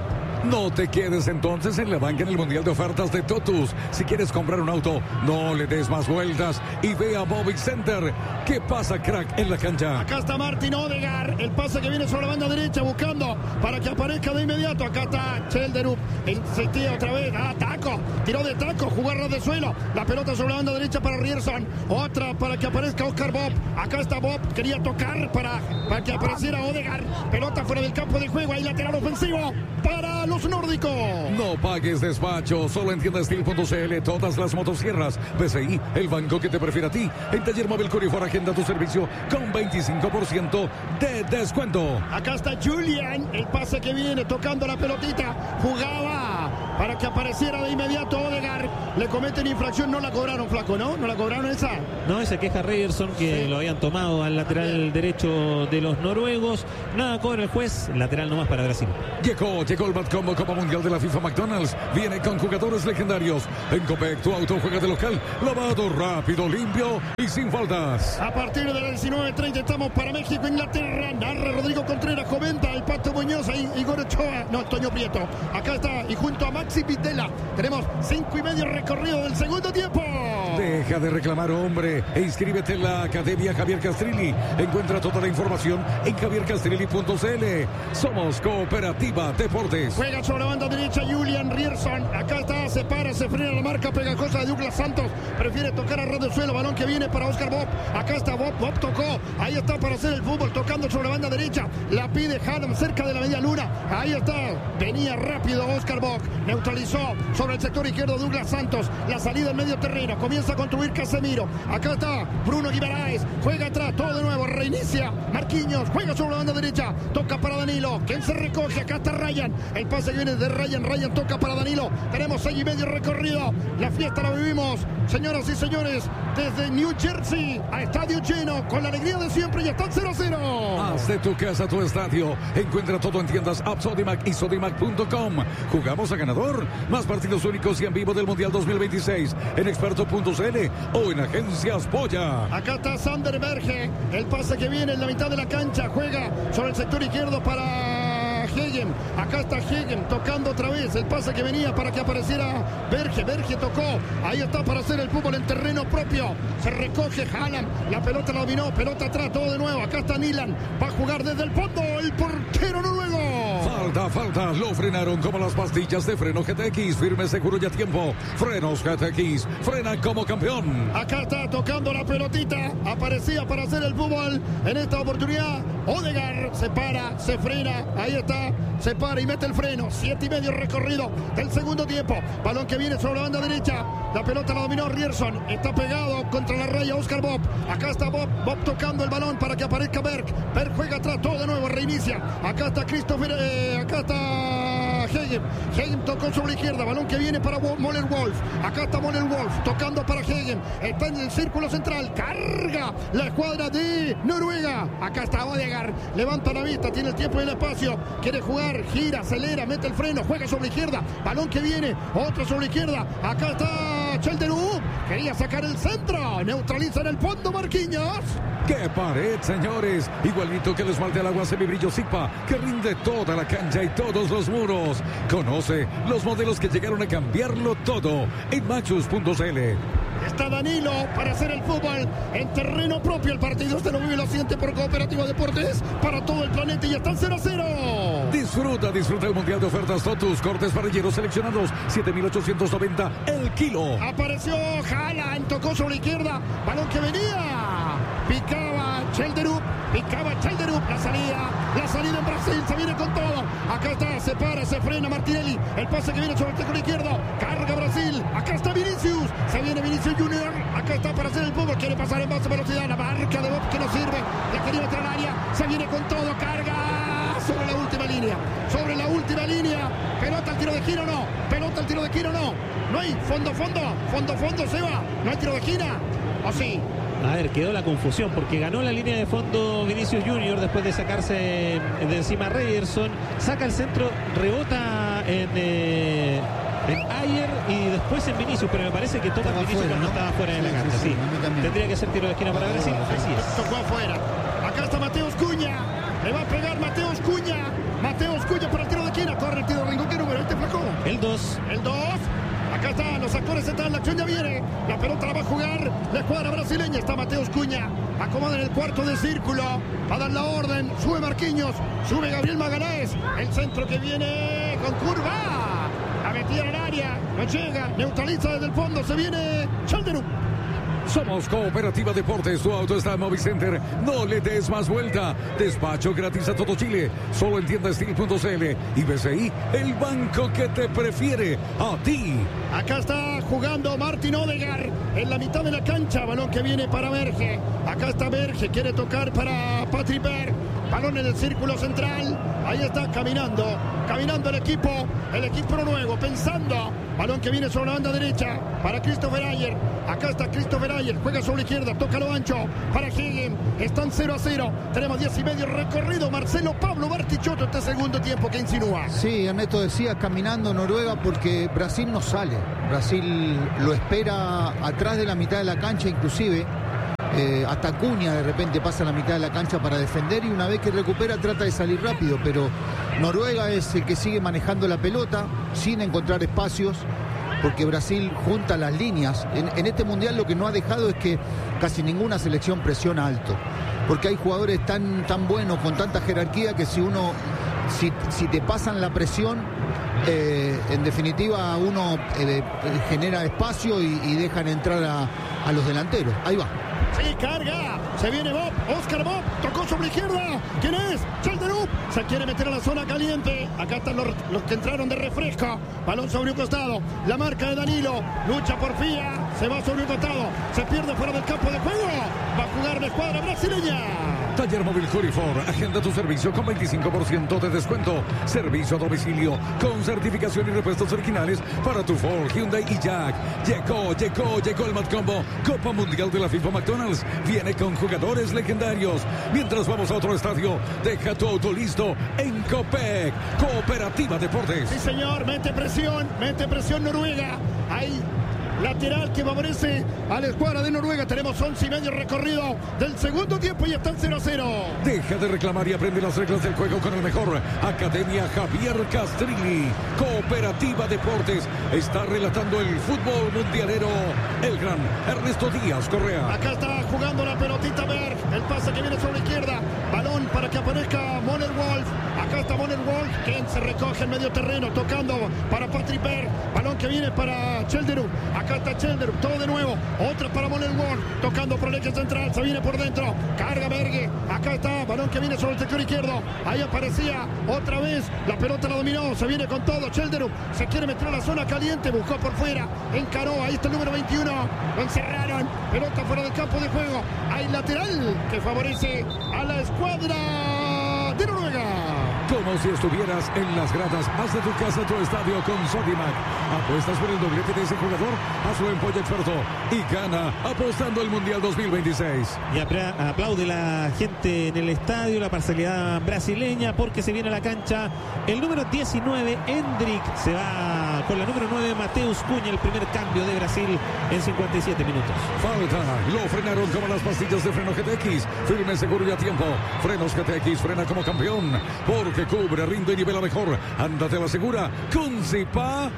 No te quedes entonces en la banca en el Mundial de Ofertas de Totus. Si quieres comprar un auto, no le des más vueltas y ve a Bobby Center. ¿Qué pasa, crack, en la cancha? Acá está Martin Odegaard, el pase que viene sobre la banda derecha buscando para que aparezca de inmediato. Acá está Chelderup, insistía otra vez, taco, tiró de taco, jugar de suelo, la pelota sobre la banda derecha para Rierson, otra para que aparezca Oscar Bob. Acá está Bob, quería tocar para que apareciera Odegaard, pelota fuera del campo de juego, ahí lateral ofensivo para los nórdicos. No pagues despacho, solo en tiendastil.cl, todas las motosierras, BCI, el banco que te prefiere a ti. En Taller Móvil Corifor agenda tu servicio con 25% de descuento. Acá está Julian, el pase que viene tocando la pelotita, jugaba para que apareciera de inmediato Odegaard, le cometen infracción, no la cobraron, flaco, ¿no? ¿No la cobraron esa? No, se queja Reyerson que Sí. lo habían tomado al lateral derecho de los noruegos. Nada cobra el juez, lateral nomás para Brasil. Llegó el Bad Combo Copa Mundial de la FIFA McDonald's. Viene con jugadores legendarios. En Copec, tu auto juega de local. Lavado rápido, limpio y sin faltas. A partir de las 19:30 estamos para México, Inglaterra. Narra Rodrigo Contreras, comenta el Pato Muñoz y Igor Ochoa. No, Toño Prieto. Acá está, y junto a Maxi Vitela. Tenemos 5:30 recorrido del segundo tiempo. Deja de reclamar, hombre, e inscríbete en la Academia Javier Castrilli. Encuentra toda la información en javiercastrilli.cl. Somos Cooperativa Deportes. Juega sobre la banda derecha Julian Rierson. Acá está, se para, se frena la marca pegajosa de Douglas Santos. Prefiere tocar a ras del suelo. Balón que viene para Oscar Bob. Acá está Bob. Bob tocó. Ahí está para hacer el fútbol. Tocando sobre la banda derecha. La pide Haaland cerca de la media luna. Ahí está. Venía rápido Oscar Bob. Neutralizó sobre el sector izquierdo Douglas Santos. La salida en medio terreno. Comienza a construir Casemiro. Acá está Bruno Guimaraes. Juega atrás. Todo de nuevo. Reinicia. Marquinhos. Juega sobre la banda derecha. Toca para Danilo. ¿Quién se recoge? Acá está Ryan. El pase que viene de Ryan. Ryan toca para Danilo. Tenemos 6:30 recorrido. La fiesta la vivimos, señoras y señores, desde New Jersey a estadio lleno, con la alegría de siempre, y están 0-0. Haz de tu casa tu estadio. Encuentra todo en tiendas App Sodimac y Sodimac.com. Jugamos a ganador. Más partidos únicos y en vivo del Mundial 2026 en experto.cl o en Agencias Polla. Acá está Sander Berge. El pase que viene en la mitad de la cancha. Juega sobre el sector izquierdo para Hegen. Acá está Hegen tocando otra vez. El pase que venía para que apareciera Berge. Berge tocó. Ahí está para hacer el fútbol en terreno propio. Se recoge Haaland. La pelota la dominó. Pelota atrás. Todo de nuevo. Acá está Nilan. Va a jugar desde el fondo. El portero noruego. Falta. Lo frenaron como las pastillas de freno GTX. Firme, seguro y a tiempo. Frenos GTX. Frena como campeón. Acá está tocando la pelotita. Aparecía para hacer el fútbol en esta oportunidad. Odegaard se para, se frena. Ahí está. Se para y mete el freno. 7:30 recorrido del segundo tiempo. Balón que viene sobre la banda derecha. La pelota la dominó Rierson. Está pegado contra la raya Oscar Bob. Acá está Bob. Bob tocando el balón para que aparezca Berg. Berg juega atrás. Todo de nuevo. Reinicia. Acá está Christopher. Acá está Hegen. Hegen tocó sobre la izquierda. Balón que viene para Moller Wolf. Acá está Moller Wolf tocando para Hegen. Está en el círculo central. Carga la escuadra de Noruega. Acá está Odegaard. Levanta la vista. Tiene el tiempo y el espacio. Quiere jugar. Gira, acelera, mete el freno. Juega sobre la izquierda. Balón que viene. Otro sobre la izquierda. Acá está Chelderup. Quería sacar el centro. Neutraliza en el fondo Marquinhos. ¡Qué pared, señores! Igualito que el esmalte al agua semibrillo Sigma, que rinde toda la cancha y todos los muros. Conoce los modelos que llegaron a cambiarlo todo en Maxus.cl. Está Danilo para hacer el fútbol en terreno propio. El partido usted lo vive y lo siente por Cooperativa Deportes para todo el planeta, y están 0-0. Disfruta el Mundial de Ofertas Totus. Cortes parrilleros seleccionados, 7.890 el kilo. Apareció Haaland, tocó sobre la izquierda. Balón que venía. Picaba Chelderup. La salida en Brasil. Se viene con todo. Acá está, se para, se frena Martinelli. El pase que viene sobre el teclado izquierdo. Carga Brasil. Acá está Vinicius. Se viene Vinicius Junior. Acá está para hacer el fútbol. Quiere pasar en baja velocidad. La marca de Bob que no sirve. La quería entrar al área. Se viene con todo. Carga sobre la última línea. Pelota al tiro de esquina o no. No hay fondo, Seba. No hay tiro de esquina. ¿O sí? A ver, quedó la confusión porque ganó la línea de fondo Vinicius Junior después de sacarse de encima a Reyerson. Saca el centro, rebota en Ayer y después en Vinicius, pero me parece que toma Vinicius cuando estaba fuera de la cancha. Sí. Tendría que ser tiro de esquina para Brasil. Así es. Tocó afuera. Acá está Mateus Cunha. Le va a pegar Mateus Cunha. Mateus Cunha para el tiro de esquina. Corre el tiro de Ringo. ¿Qué número? Este flaco. El 2. El 2. Acá están, los actores están, la acción ya viene. La pelota la va a jugar la escuadra brasileña. Está Mateus Cunha. Acomoda en el cuarto de círculo. Va a dar la orden. Sube Marquinhos. Sube Gabriel Magalhães. El centro que viene con curva. La metida en el área. No llega. Neutraliza desde el fondo. Se viene Chalderup. Somos Cooperativa Deportes, tu auto está en Movicenter, no le des más vuelta. Despacho gratis a todo Chile, solo en tiendastil.cl y BCI, el banco que te prefiere, a ti. Acá está jugando Martin Odegaard en la mitad de la cancha, balón que viene para Berge. Acá está Berge, quiere tocar para Patrick Berg. Balón en el círculo central, ahí está caminando el equipo noruego, pensando. Balón que viene sobre la banda derecha para Christopher Ayer. Acá está Christopher Ayer, juega sobre la izquierda, toca lo ancho para Hegen. Están 0-0, tenemos 10 y medio recorrido. Marcelo Pablo Bartichotto, este segundo tiempo que insinúa. Sí, Ernesto decía caminando Noruega porque Brasil no sale. Brasil lo espera atrás de la mitad de la cancha, inclusive. Hasta Cunha de repente pasa a la mitad de la cancha para defender y una vez que recupera trata de salir rápido, pero Noruega es el que sigue manejando la pelota sin encontrar espacios porque Brasil junta las líneas. En este mundial lo que no ha dejado es que casi ninguna selección presiona alto, porque hay jugadores tan buenos con tanta jerarquía que si te pasan la presión, en definitiva uno genera espacio y dejan entrar a los delanteros. Ahí va. Sí, carga, se viene Bob, Oscar Bob, tocó sobre la izquierda. ¿Quién es? Chalderup, se quiere meter a la zona caliente. Acá están los que entraron de refresco. Balón sobre un costado, la marca de Danilo, lucha por Fía, se va sobre un costado, se pierde fuera del campo de juego. Va a jugar la escuadra brasileña. Taller Móvil Curifor, agenda tu servicio con 25% de descuento. Servicio a domicilio con certificación y repuestos originales para tu Ford, Hyundai y Jack. Llegó el Mad Combo, Copa Mundial de la FIFA McDonald's. Viene con jugadores legendarios. Mientras vamos a otro estadio, deja tu auto listo en Copec, Cooperativa Deportes. Sí, señor, mete presión Noruega. Ahí. Lateral que favorece a la escuadra de Noruega. Tenemos 11 y medio recorrido del segundo tiempo y están 0-0. Deja de reclamar y aprende las reglas del juego con el mejor. Academia Javier Castrilli. Cooperativa Deportes está relatando el fútbol mundialero. El gran Ernesto Díaz Correa. Acá está jugando la pelotita Berg. El pase que viene sobre la izquierda. Balón para que aparezca Moner Wolf. Acá está Moner Wolf, quien se recoge en medio terreno, tocando para Patrick Berg. Balón que viene para Chalderup. Acá está Chalderup, todo de nuevo. Otra para Moner Wolf, tocando por el eje central. Se viene por dentro. Carga Berge. Acá está, balón que viene sobre el sector izquierdo. Ahí aparecía otra vez. La pelota la dominó. Se viene con todo. Chalderup se quiere meter a la zona caliente. Buscó por fuera. Encaró. Ahí está el número 21. Lo encerraron. Pelota fuera del campo de juego. Hay lateral que favorece a la escuadra de Noruega. Como si estuvieras en las gradas, haz de tu casa tu estadio con Sodimac. Apuestas por el doblete de ese jugador, hazlo en Pollo Experto y gana apostando el Mundial 2026. Y aplaude la gente en el estadio, la parcialidad brasileña, porque se viene a la cancha el número 19, Endrick. Se va con la número 9, Mateus Cunha, el primer cambio de Brasil en 57 minutos. Falta, lo frenaron como las pastillas de freno GTX. Firme, seguro y a tiempo. Frenos GTX, frena como campeón. Porque cubre, rinde y nivela mejor. Ándate a la segura con Zipa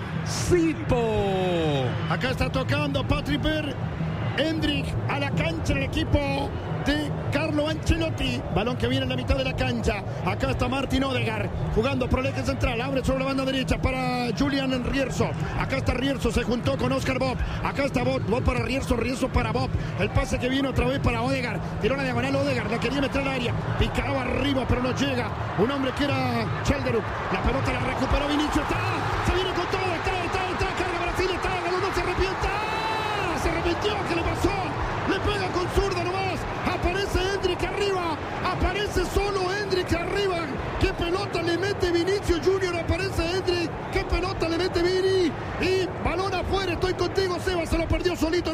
Sipo. Acá está tocando Patrick Berg. Endrick a la cancha el equipo de Carlo Ancelotti. Balón que viene en la mitad de la cancha. Acá está Martin Odegaard jugando por el eje central. Abre sobre la banda derecha para Julian Rierzo. Acá está Rierzo, se juntó con Oscar Bob. Acá está Bob para Rierzo para Bob. El pase que viene otra vez para Odegaard. Tiró la diagonal Odegaard, la quería meter al área. Picaba arriba, pero no llega. Un hombre que era Chalderup. La pelota la recuperó Vinicius. Se viene con todo. Está. Carga Brasil. Galo, no se arrepienta. Se arrepintió. ¿Qué le pasó? Le pega con zurda nomás. Aparece Endrick arriba. Aparece solo Endrick arriba. ¿Qué pelota le mete Vinicius Junior? Aparece Endrick. ¿Qué pelota le mete Vini? Y balón afuera. Estoy contigo, Seba. Se lo perdió solito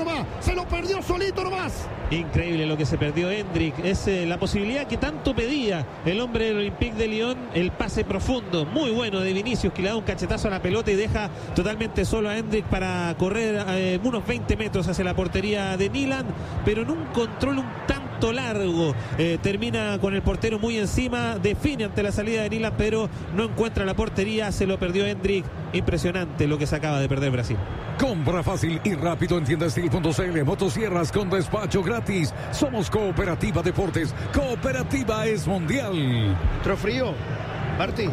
nomás. Increíble lo que se perdió Endrick. Es la posibilidad que tanto pedía el hombre del Olympique de Lyon. El pase profundo, muy bueno de Vinicius, que le da un cachetazo a la pelota y deja totalmente solo a Endrick para correr unos 20 metros hacia la portería de Milan, pero en un control un tanto salto largo, termina con el portero muy encima, define ante la salida de Nilan, pero no encuentra la portería, se lo perdió Hendrik. Impresionante lo que se acaba de perder Brasil. Compra fácil y rápido en tiendastil.cl. Motosierras con despacho gratis. Somos Cooperativa Deportes. Cooperativa es mundial. ¿Entró frío, Martí?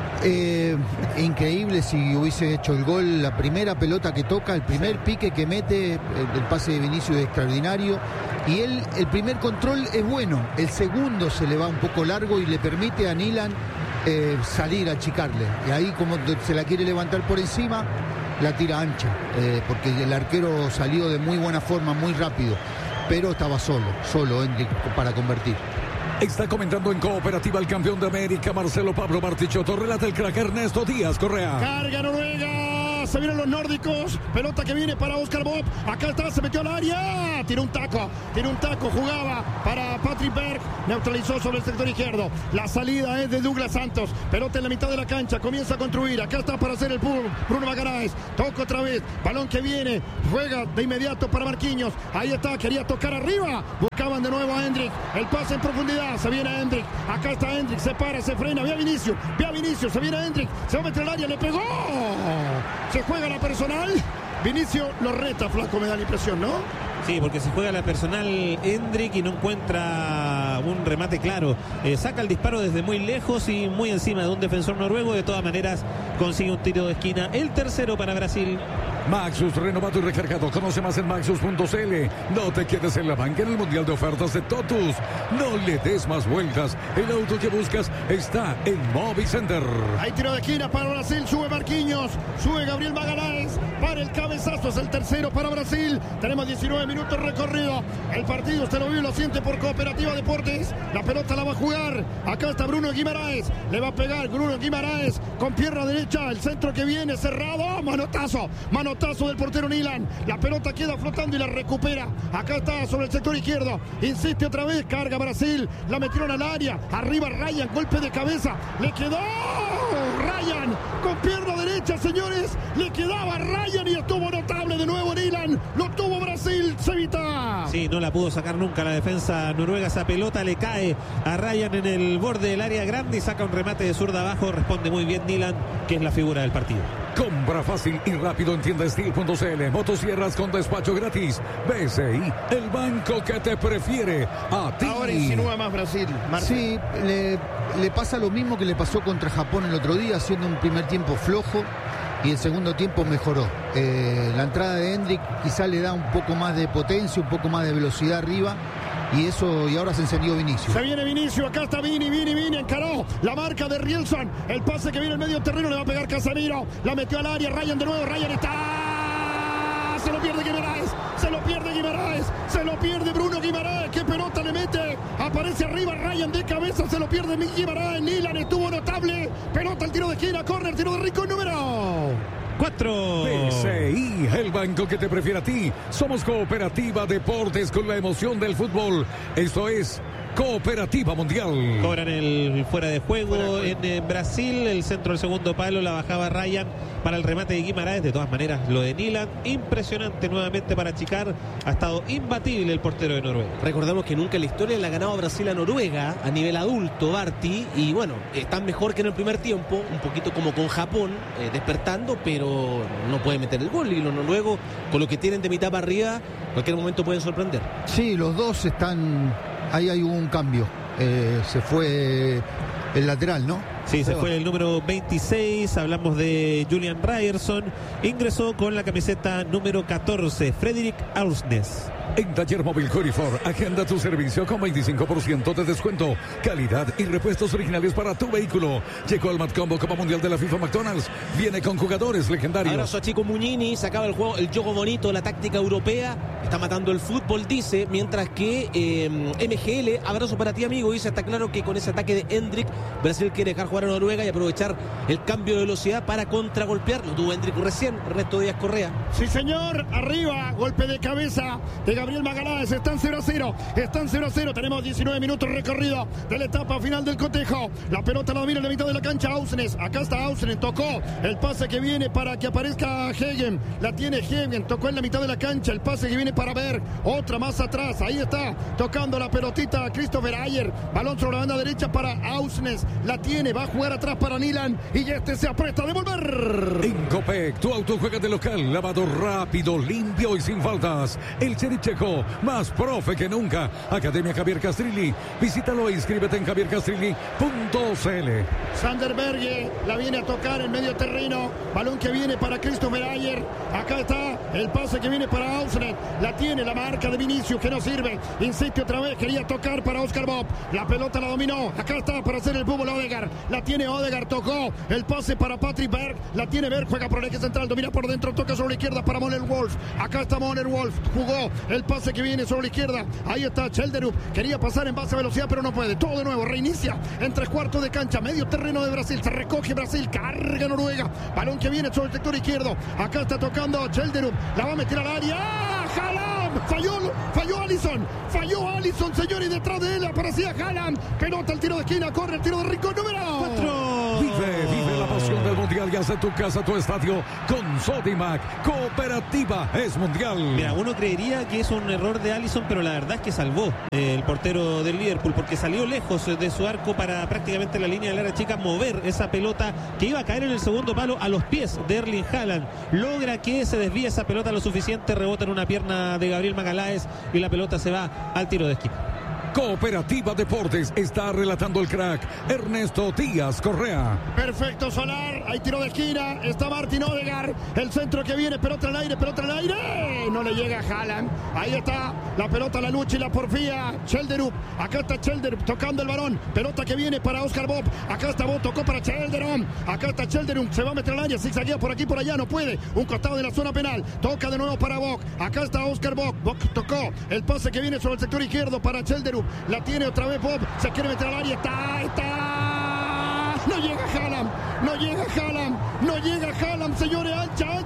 Increíble si hubiese hecho el gol, la primera pelota que toca, el primer pique que mete, el pase de Vinicius es extraordinario. Y el primer control es bueno, el segundo se le va un poco largo y le permite a Nilan salir a achicarle. Y ahí, como se la quiere levantar por encima, la tira ancha, porque el arquero salió de muy buena forma, muy rápido, pero estaba solo Hendrik para convertir. Está comentando en Cooperativa el campeón de América, Marcelo Pablo Bartichotto. Relata el crack Ernesto Díaz Correa. Carga Noruega, se vienen los nórdicos. Pelota que viene para Oscar Bob. Acá está, se metió al área. Tiró un taco, jugaba para Patrick Berg. Neutralizó sobre el sector izquierdo. La salida es de Douglas Santos. Pelota en la mitad de la cancha, comienza a construir. Acá está para hacer el Bruno Magalhães. Toca otra vez, balón que viene. Juega de inmediato para Marquinhos. Ahí está, quería tocar arriba. Buscaban de nuevo a Hendrik. El pase en profundidad. Se viene Hendrik, acá está Hendrik, se para, se frena, ve a Vinicius, se viene Hendrik, se va a meter al área, le pegó, se juega la personal, Vinicius lo reta, flaco, me da la impresión, ¿no? Sí, porque se juega la personal Hendrik y no encuentra un remate claro. Saca el disparo desde muy lejos y muy encima de un defensor noruego. De todas maneras consigue un tiro de esquina. El tercero para Brasil. Maxus, renovado y recargado. Conoce más en Maxus.cl. No te quedes en la banca en el Mundial de Ofertas de Totus. No le des más vueltas. El auto que buscas está en Movicenter. Hay tiro de esquina para Brasil. Sube Marquinhos. Sube Gabriel Magalhães. Para el cabezazo. Es el tercero para Brasil. Tenemos 19 minutos recorrido. El partido usted lo vive y lo siente por Cooperativa Deportes. La pelota la va a jugar. Acá está Bruno Guimaraes. Le va a pegar Bruno Guimaraes con pierna derecha. El centro que viene cerrado. Manotazo del portero Nilan. La pelota queda flotando y la recupera. Acá está sobre el sector izquierdo. Insiste otra vez. Carga Brasil. La metieron al área. Arriba Ryan. Golpe de cabeza. Le quedó Ryan con pierna derecha, señores. Le quedaba Ryan y estuvo notable de nuevo Nilan. Lo tuvo Brasil. Se evita. Sí, no la pudo sacar nunca la defensa noruega. Esa pelota le cae a Ryan en el borde del área grande y saca un remate de zurda abajo. Responde muy bien Nilan, que es la figura del partido. Compra fácil y rápido en tiendastil.cl. Motosierras con despacho gratis. BCI, el banco que te prefiere a ti. Ahora insinúa más Brasil. Sí, le pasa lo mismo que le pasó contra Japón el otro día, haciendo un primer tiempo flojo y el segundo tiempo mejoró. La entrada de Hendrik quizá le da un poco más de potencia, un poco más de velocidad arriba. Y ahora se encendió Vinicius. Se viene Vinicius, acá está Vini, encaró la marca de Rielson. El pase que viene en medio terreno le va a pegar Casemiro. La metió al área, Ryan de nuevo, Ryan está. Se lo pierde Bruno Guimaraes. ¿Qué pelota le mete? Aparece arriba Ryan de cabeza, se lo pierde Guimaraes. Nilan estuvo notable. Pelota al tiro de esquina, córner, tiro de Rico, número 4. BCI, el banco que te prefiere a ti. Somos Cooperativa Deportes con la emoción del fútbol. Esto es Cooperativa Mundial. Cobran el fuera de juego en Brasil. El centro del segundo palo la bajaba Ryan para el remate de Guimaraes. De todas maneras, lo de Nilan, impresionante nuevamente para achicar. Ha estado imbatible el portero de Noruega. Recordemos que nunca en la historia le ha ganado a Brasil a Noruega a nivel adulto, Barty. Y bueno, están mejor que en el primer tiempo. Un poquito como con Japón, despertando, pero no puede meter el gol. Y los noruegos, con lo que tienen de mitad para arriba, en cualquier momento pueden sorprender. Sí, los dos están. Ahí hay un cambio. Se fue el lateral, ¿no? Sí, se fue el número 26. Hablamos de Julian Ryerson. Ingresó con la camiseta número 14, Fredrik Aursnes. En Taller Móvil Corifor, agenda tu servicio con 25% de descuento, calidad y repuestos originales para tu vehículo. Llegó al Matcombo Copa Mundial de la FIFA McDonald's. Viene con jugadores legendarios. Abrazo a Chico Muñini, sacaba el juego, el juego bonito, la táctica europea. Está matando el fútbol, dice, mientras que MGL, abrazo para ti, amigo, dice, está claro que con ese ataque de Hendrik, Brasil quiere dejar jugar para Noruega y aprovechar el cambio de velocidad para contragolpear. Lo tuvo Hendrick recién, Ernesto Díaz Correa. Sí, señor, arriba, golpe de cabeza de Gabriel Magaláes. Están 0-0, están 0-0. Tenemos 19 minutos recorrido de la etapa final del cotejo. La pelota la domina en la mitad de la cancha Ausnes. Acá está Ausnes, tocó el pase que viene para que aparezca Hegen. La tiene Hegen, tocó en la mitad de la cancha. El pase que viene para Berg, otra más atrás. Ahí está, tocando la pelotita Christopher Ayer. Balón sobre la banda derecha para Ausnes. La tiene, va a jugar atrás para Nilan. Y este se aprieta a devolver. En Copec, tu auto juega de local, lavado rápido, limpio y sin faltas. El Cherry Checo, más profe que nunca. Academia Javier Castrilli. Visítalo e inscríbete en javiercastrilli.cl. Sander Berge la viene a tocar en medio terreno. Balón que viene para Christopher Ayer. Acá está el pase que viene para Ausnet. La tiene la marca de Vinicius que no sirve. Insiste otra vez, quería tocar para Oscar Bob. La pelota la dominó. Acá está para hacer el fútbol Odegaard. La tiene Odegaard, tocó el pase para Patrick Berg. La tiene Berg, juega por el eje central, domina por dentro, toca sobre la izquierda para Moller Wolf. Acá está Moller Wolf, jugó el pase que viene sobre la izquierda. Ahí está Chelderup, quería pasar en base a velocidad pero no puede. Todo de nuevo, reinicia en 3/4 de cancha, medio terreno de Brasil. Se recoge Brasil, carga Noruega. Balón que viene sobre el sector izquierdo. Acá está tocando Chelderup, la va a meter al área. ¡Ah! Haaland, falló Alisson, señores, y detrás de él aparecía Haaland. Pelota, el tiro de esquina, corre el tiro de Rico, número 4. Vive la pasión del Mundial y hace tu casa, tu estadio con Sodimac. Cooperativa es Mundial. Mira, uno creería que es un error de Alisson, pero la verdad es que salvó el portero del Liverpool, porque salió lejos de su arco para prácticamente la línea del área chica mover esa pelota que iba a caer en el segundo palo a los pies de Erling Haaland. Logra que se desvíe esa pelota lo suficiente, rebota en una pierna de Gabriel Magaláes y la pelota se va al tiro de esquina. Cooperativa Deportes está relatando el crack Ernesto Díaz Correa. Perfecto, Solar, hay tiro de esquina, está Martin Odegaard, el centro que viene, pelota al aire, no le llega a Haaland. Ahí está la pelota, la lucha y la porfía. Chelderup, acá está Chelderup tocando el balón, pelota que viene para Oscar Bob. Acá está Bob, tocó para Chelderup, acá está Chelderup, se va a meter al área, zigzaguea por aquí por allá, no puede, un costado de la zona penal, toca de nuevo para Bob. Acá está Oscar Bob, tocó el pase que viene sobre el sector izquierdo para Chelderup. La tiene otra vez Bob, se quiere meter al área, está. No llega Haaland, señores, ancha.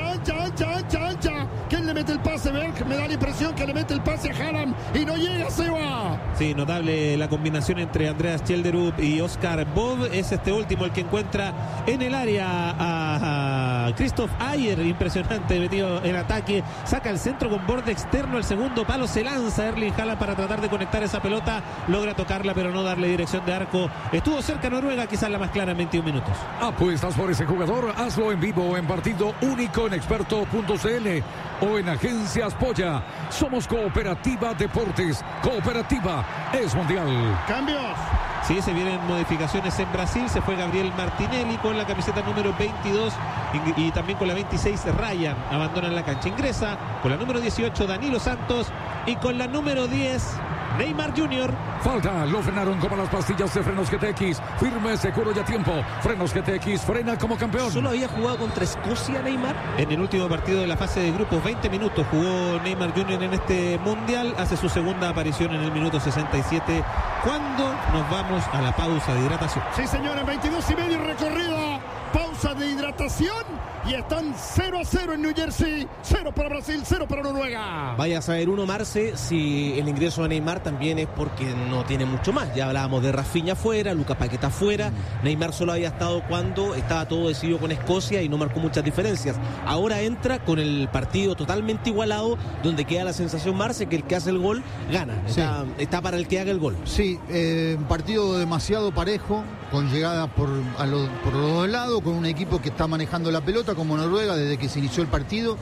¿Quién le mete el pase? Berg, me da la impresión que le mete el pase a Haaland y no llega, Seba. Sí, notable la combinación entre Andreas Chelderup y Oscar Bob. Es este último el que encuentra en el área a Christoph Ayer, impresionante, metido en ataque, saca el centro con borde externo al segundo palo, se lanza Erling Haaland para tratar de conectar esa pelota, logra tocarla pero no darle dirección de arco. Estuvo cerca Noruega, quizás la más clara en 21 minutos. ¿Apuestas por ese jugador? Hazlo en vivo, en partido único en experto.cl o en Agencias Polla. Somos Cooperativa Deportes. Cooperativa es Mundial. Cambios. Sí, se vienen modificaciones en Brasil. Se fue Gabriel Martinelli con la camiseta número 22 y también con la 26 Ryan. Abandonan la cancha. Ingresa con la número 18 Danilo Santos y con la número 10 Neymar Jr. Falta, lo frenaron como las pastillas de frenos GTX. Firme, seguro y a tiempo. Frenos GTX, frena como campeón. ¿Solo había jugado contra Escocia Neymar? En el último partido de la fase de grupos, 20 minutos jugó Neymar Jr. en este Mundial. Hace su segunda aparición en el minuto 67. ¿Cuándo nos vamos a la pausa de hidratación? Sí, señores, 22:30 recorrido. Pausa de hidratación y están 0-0 en New Jersey. 0 para Brasil, 0 para Noruega. Vaya a saber uno, Marce, si el ingreso de Neymar también es porque no tiene mucho más. Ya hablábamos de Rafinha fuera, Lucas Paquetá fuera. Neymar solo había estado cuando estaba todo decidido con Escocia y no marcó muchas diferencias. Ahora entra con el partido totalmente igualado, donde queda la sensación, Marce, que el que hace el gol gana. Está para el que haga el gol. Sí, un partido demasiado parejo, con llegadas por los dos lados, con un equipo que está manejando la pelota como Noruega desde que se inició el partido,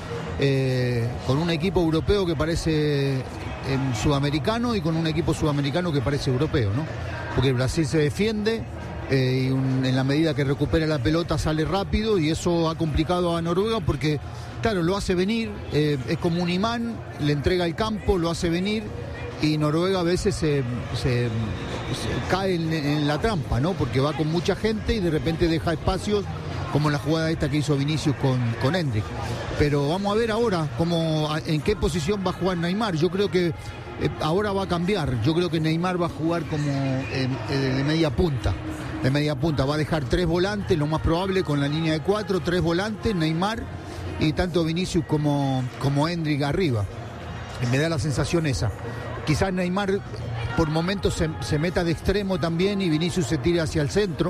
con un equipo europeo que parece sudamericano y con un equipo sudamericano que parece europeo, ¿no? Porque Brasil se defiende y en la medida que recupera la pelota sale rápido, y eso ha complicado a Noruega porque, claro, lo hace venir, es como un imán, le entrega el campo, lo hace venir, y Noruega a veces se cae en la trampa, ¿no? Porque va con mucha gente y de repente deja espacios como la jugada esta que hizo Vinicius con Endrick. Pero vamos a ver ahora en qué posición va a jugar Neymar. Yo creo que ahora va a cambiar. Yo creo que Neymar va a jugar como de media punta. De media punta. Va a dejar 3 volantes, lo más probable, con la línea de 4, 3 volantes, Neymar y tanto Vinicius como Endrick arriba. Me da la sensación esa. Quizás Neymar por momentos se meta de extremo también y Vinicius se tire hacia el centro,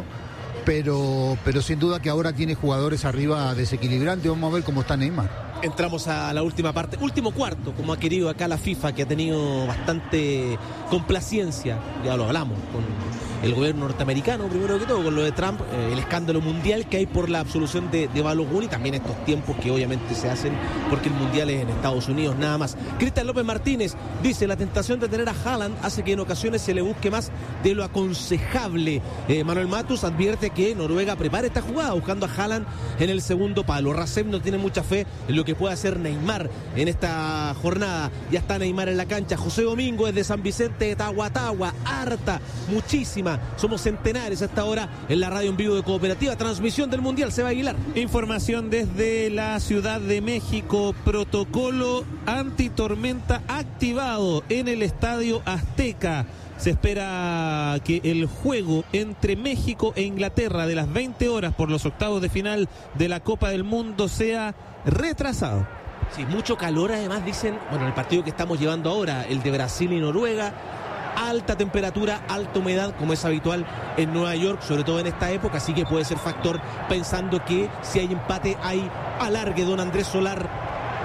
pero sin duda que ahora tiene jugadores arriba desequilibrantes. Vamos a ver cómo está Neymar. Entramos a la última parte, último cuarto, como ha querido acá la FIFA, que ha tenido bastante complacencia, ya lo hablamos, con el gobierno norteamericano, primero que todo, con lo de Trump, el escándalo mundial que hay por la absolución de Balogun y también estos tiempos que obviamente se hacen porque el mundial es en Estados Unidos, nada más. Cristian López Martínez dice: la tentación de tener a Haaland hace que en ocasiones se le busque más de lo aconsejable. Manuel Matus advierte que Noruega prepara esta jugada buscando a Haaland en el segundo palo. Rasem no tiene mucha fe en lo que puede hacer Neymar en esta jornada. Ya está Neymar en la cancha. José Domingo es de San Vicente de Tahuatahua, harta, muchísima. Somos centenares a esta hora en la radio en vivo de Cooperativa. Transmisión del Mundial, Seba Aguilar. Información desde la Ciudad de México. Protocolo antitormenta activado en el Estadio Azteca. Se espera que el juego entre México e Inglaterra de las 20 horas por los octavos de final de la Copa del Mundo sea retrasado. Sí, mucho calor además, dicen, bueno, el partido que estamos llevando ahora, el de Brasil y Noruega, alta temperatura, alta humedad, como es habitual en Nueva York, sobre todo en esta época, así que puede ser factor, pensando que si hay empate hay alargue. Don Andrés Solar.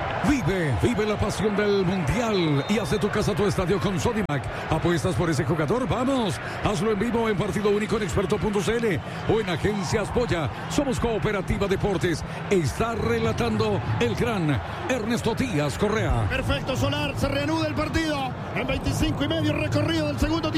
Vive la pasión del Mundial y haz de tu casa tu estadio con Sodimac. ¿Apuestas por ese jugador? ¡Vamos! Hazlo en vivo en Partido Único en Experto.cl o en Agencias Polla. Somos Cooperativa Deportes. Está relatando el gran Ernesto Díaz Correa. Perfecto, Solar. Se reanuda el partido en 25 y medio recorrido del segundo tiempo.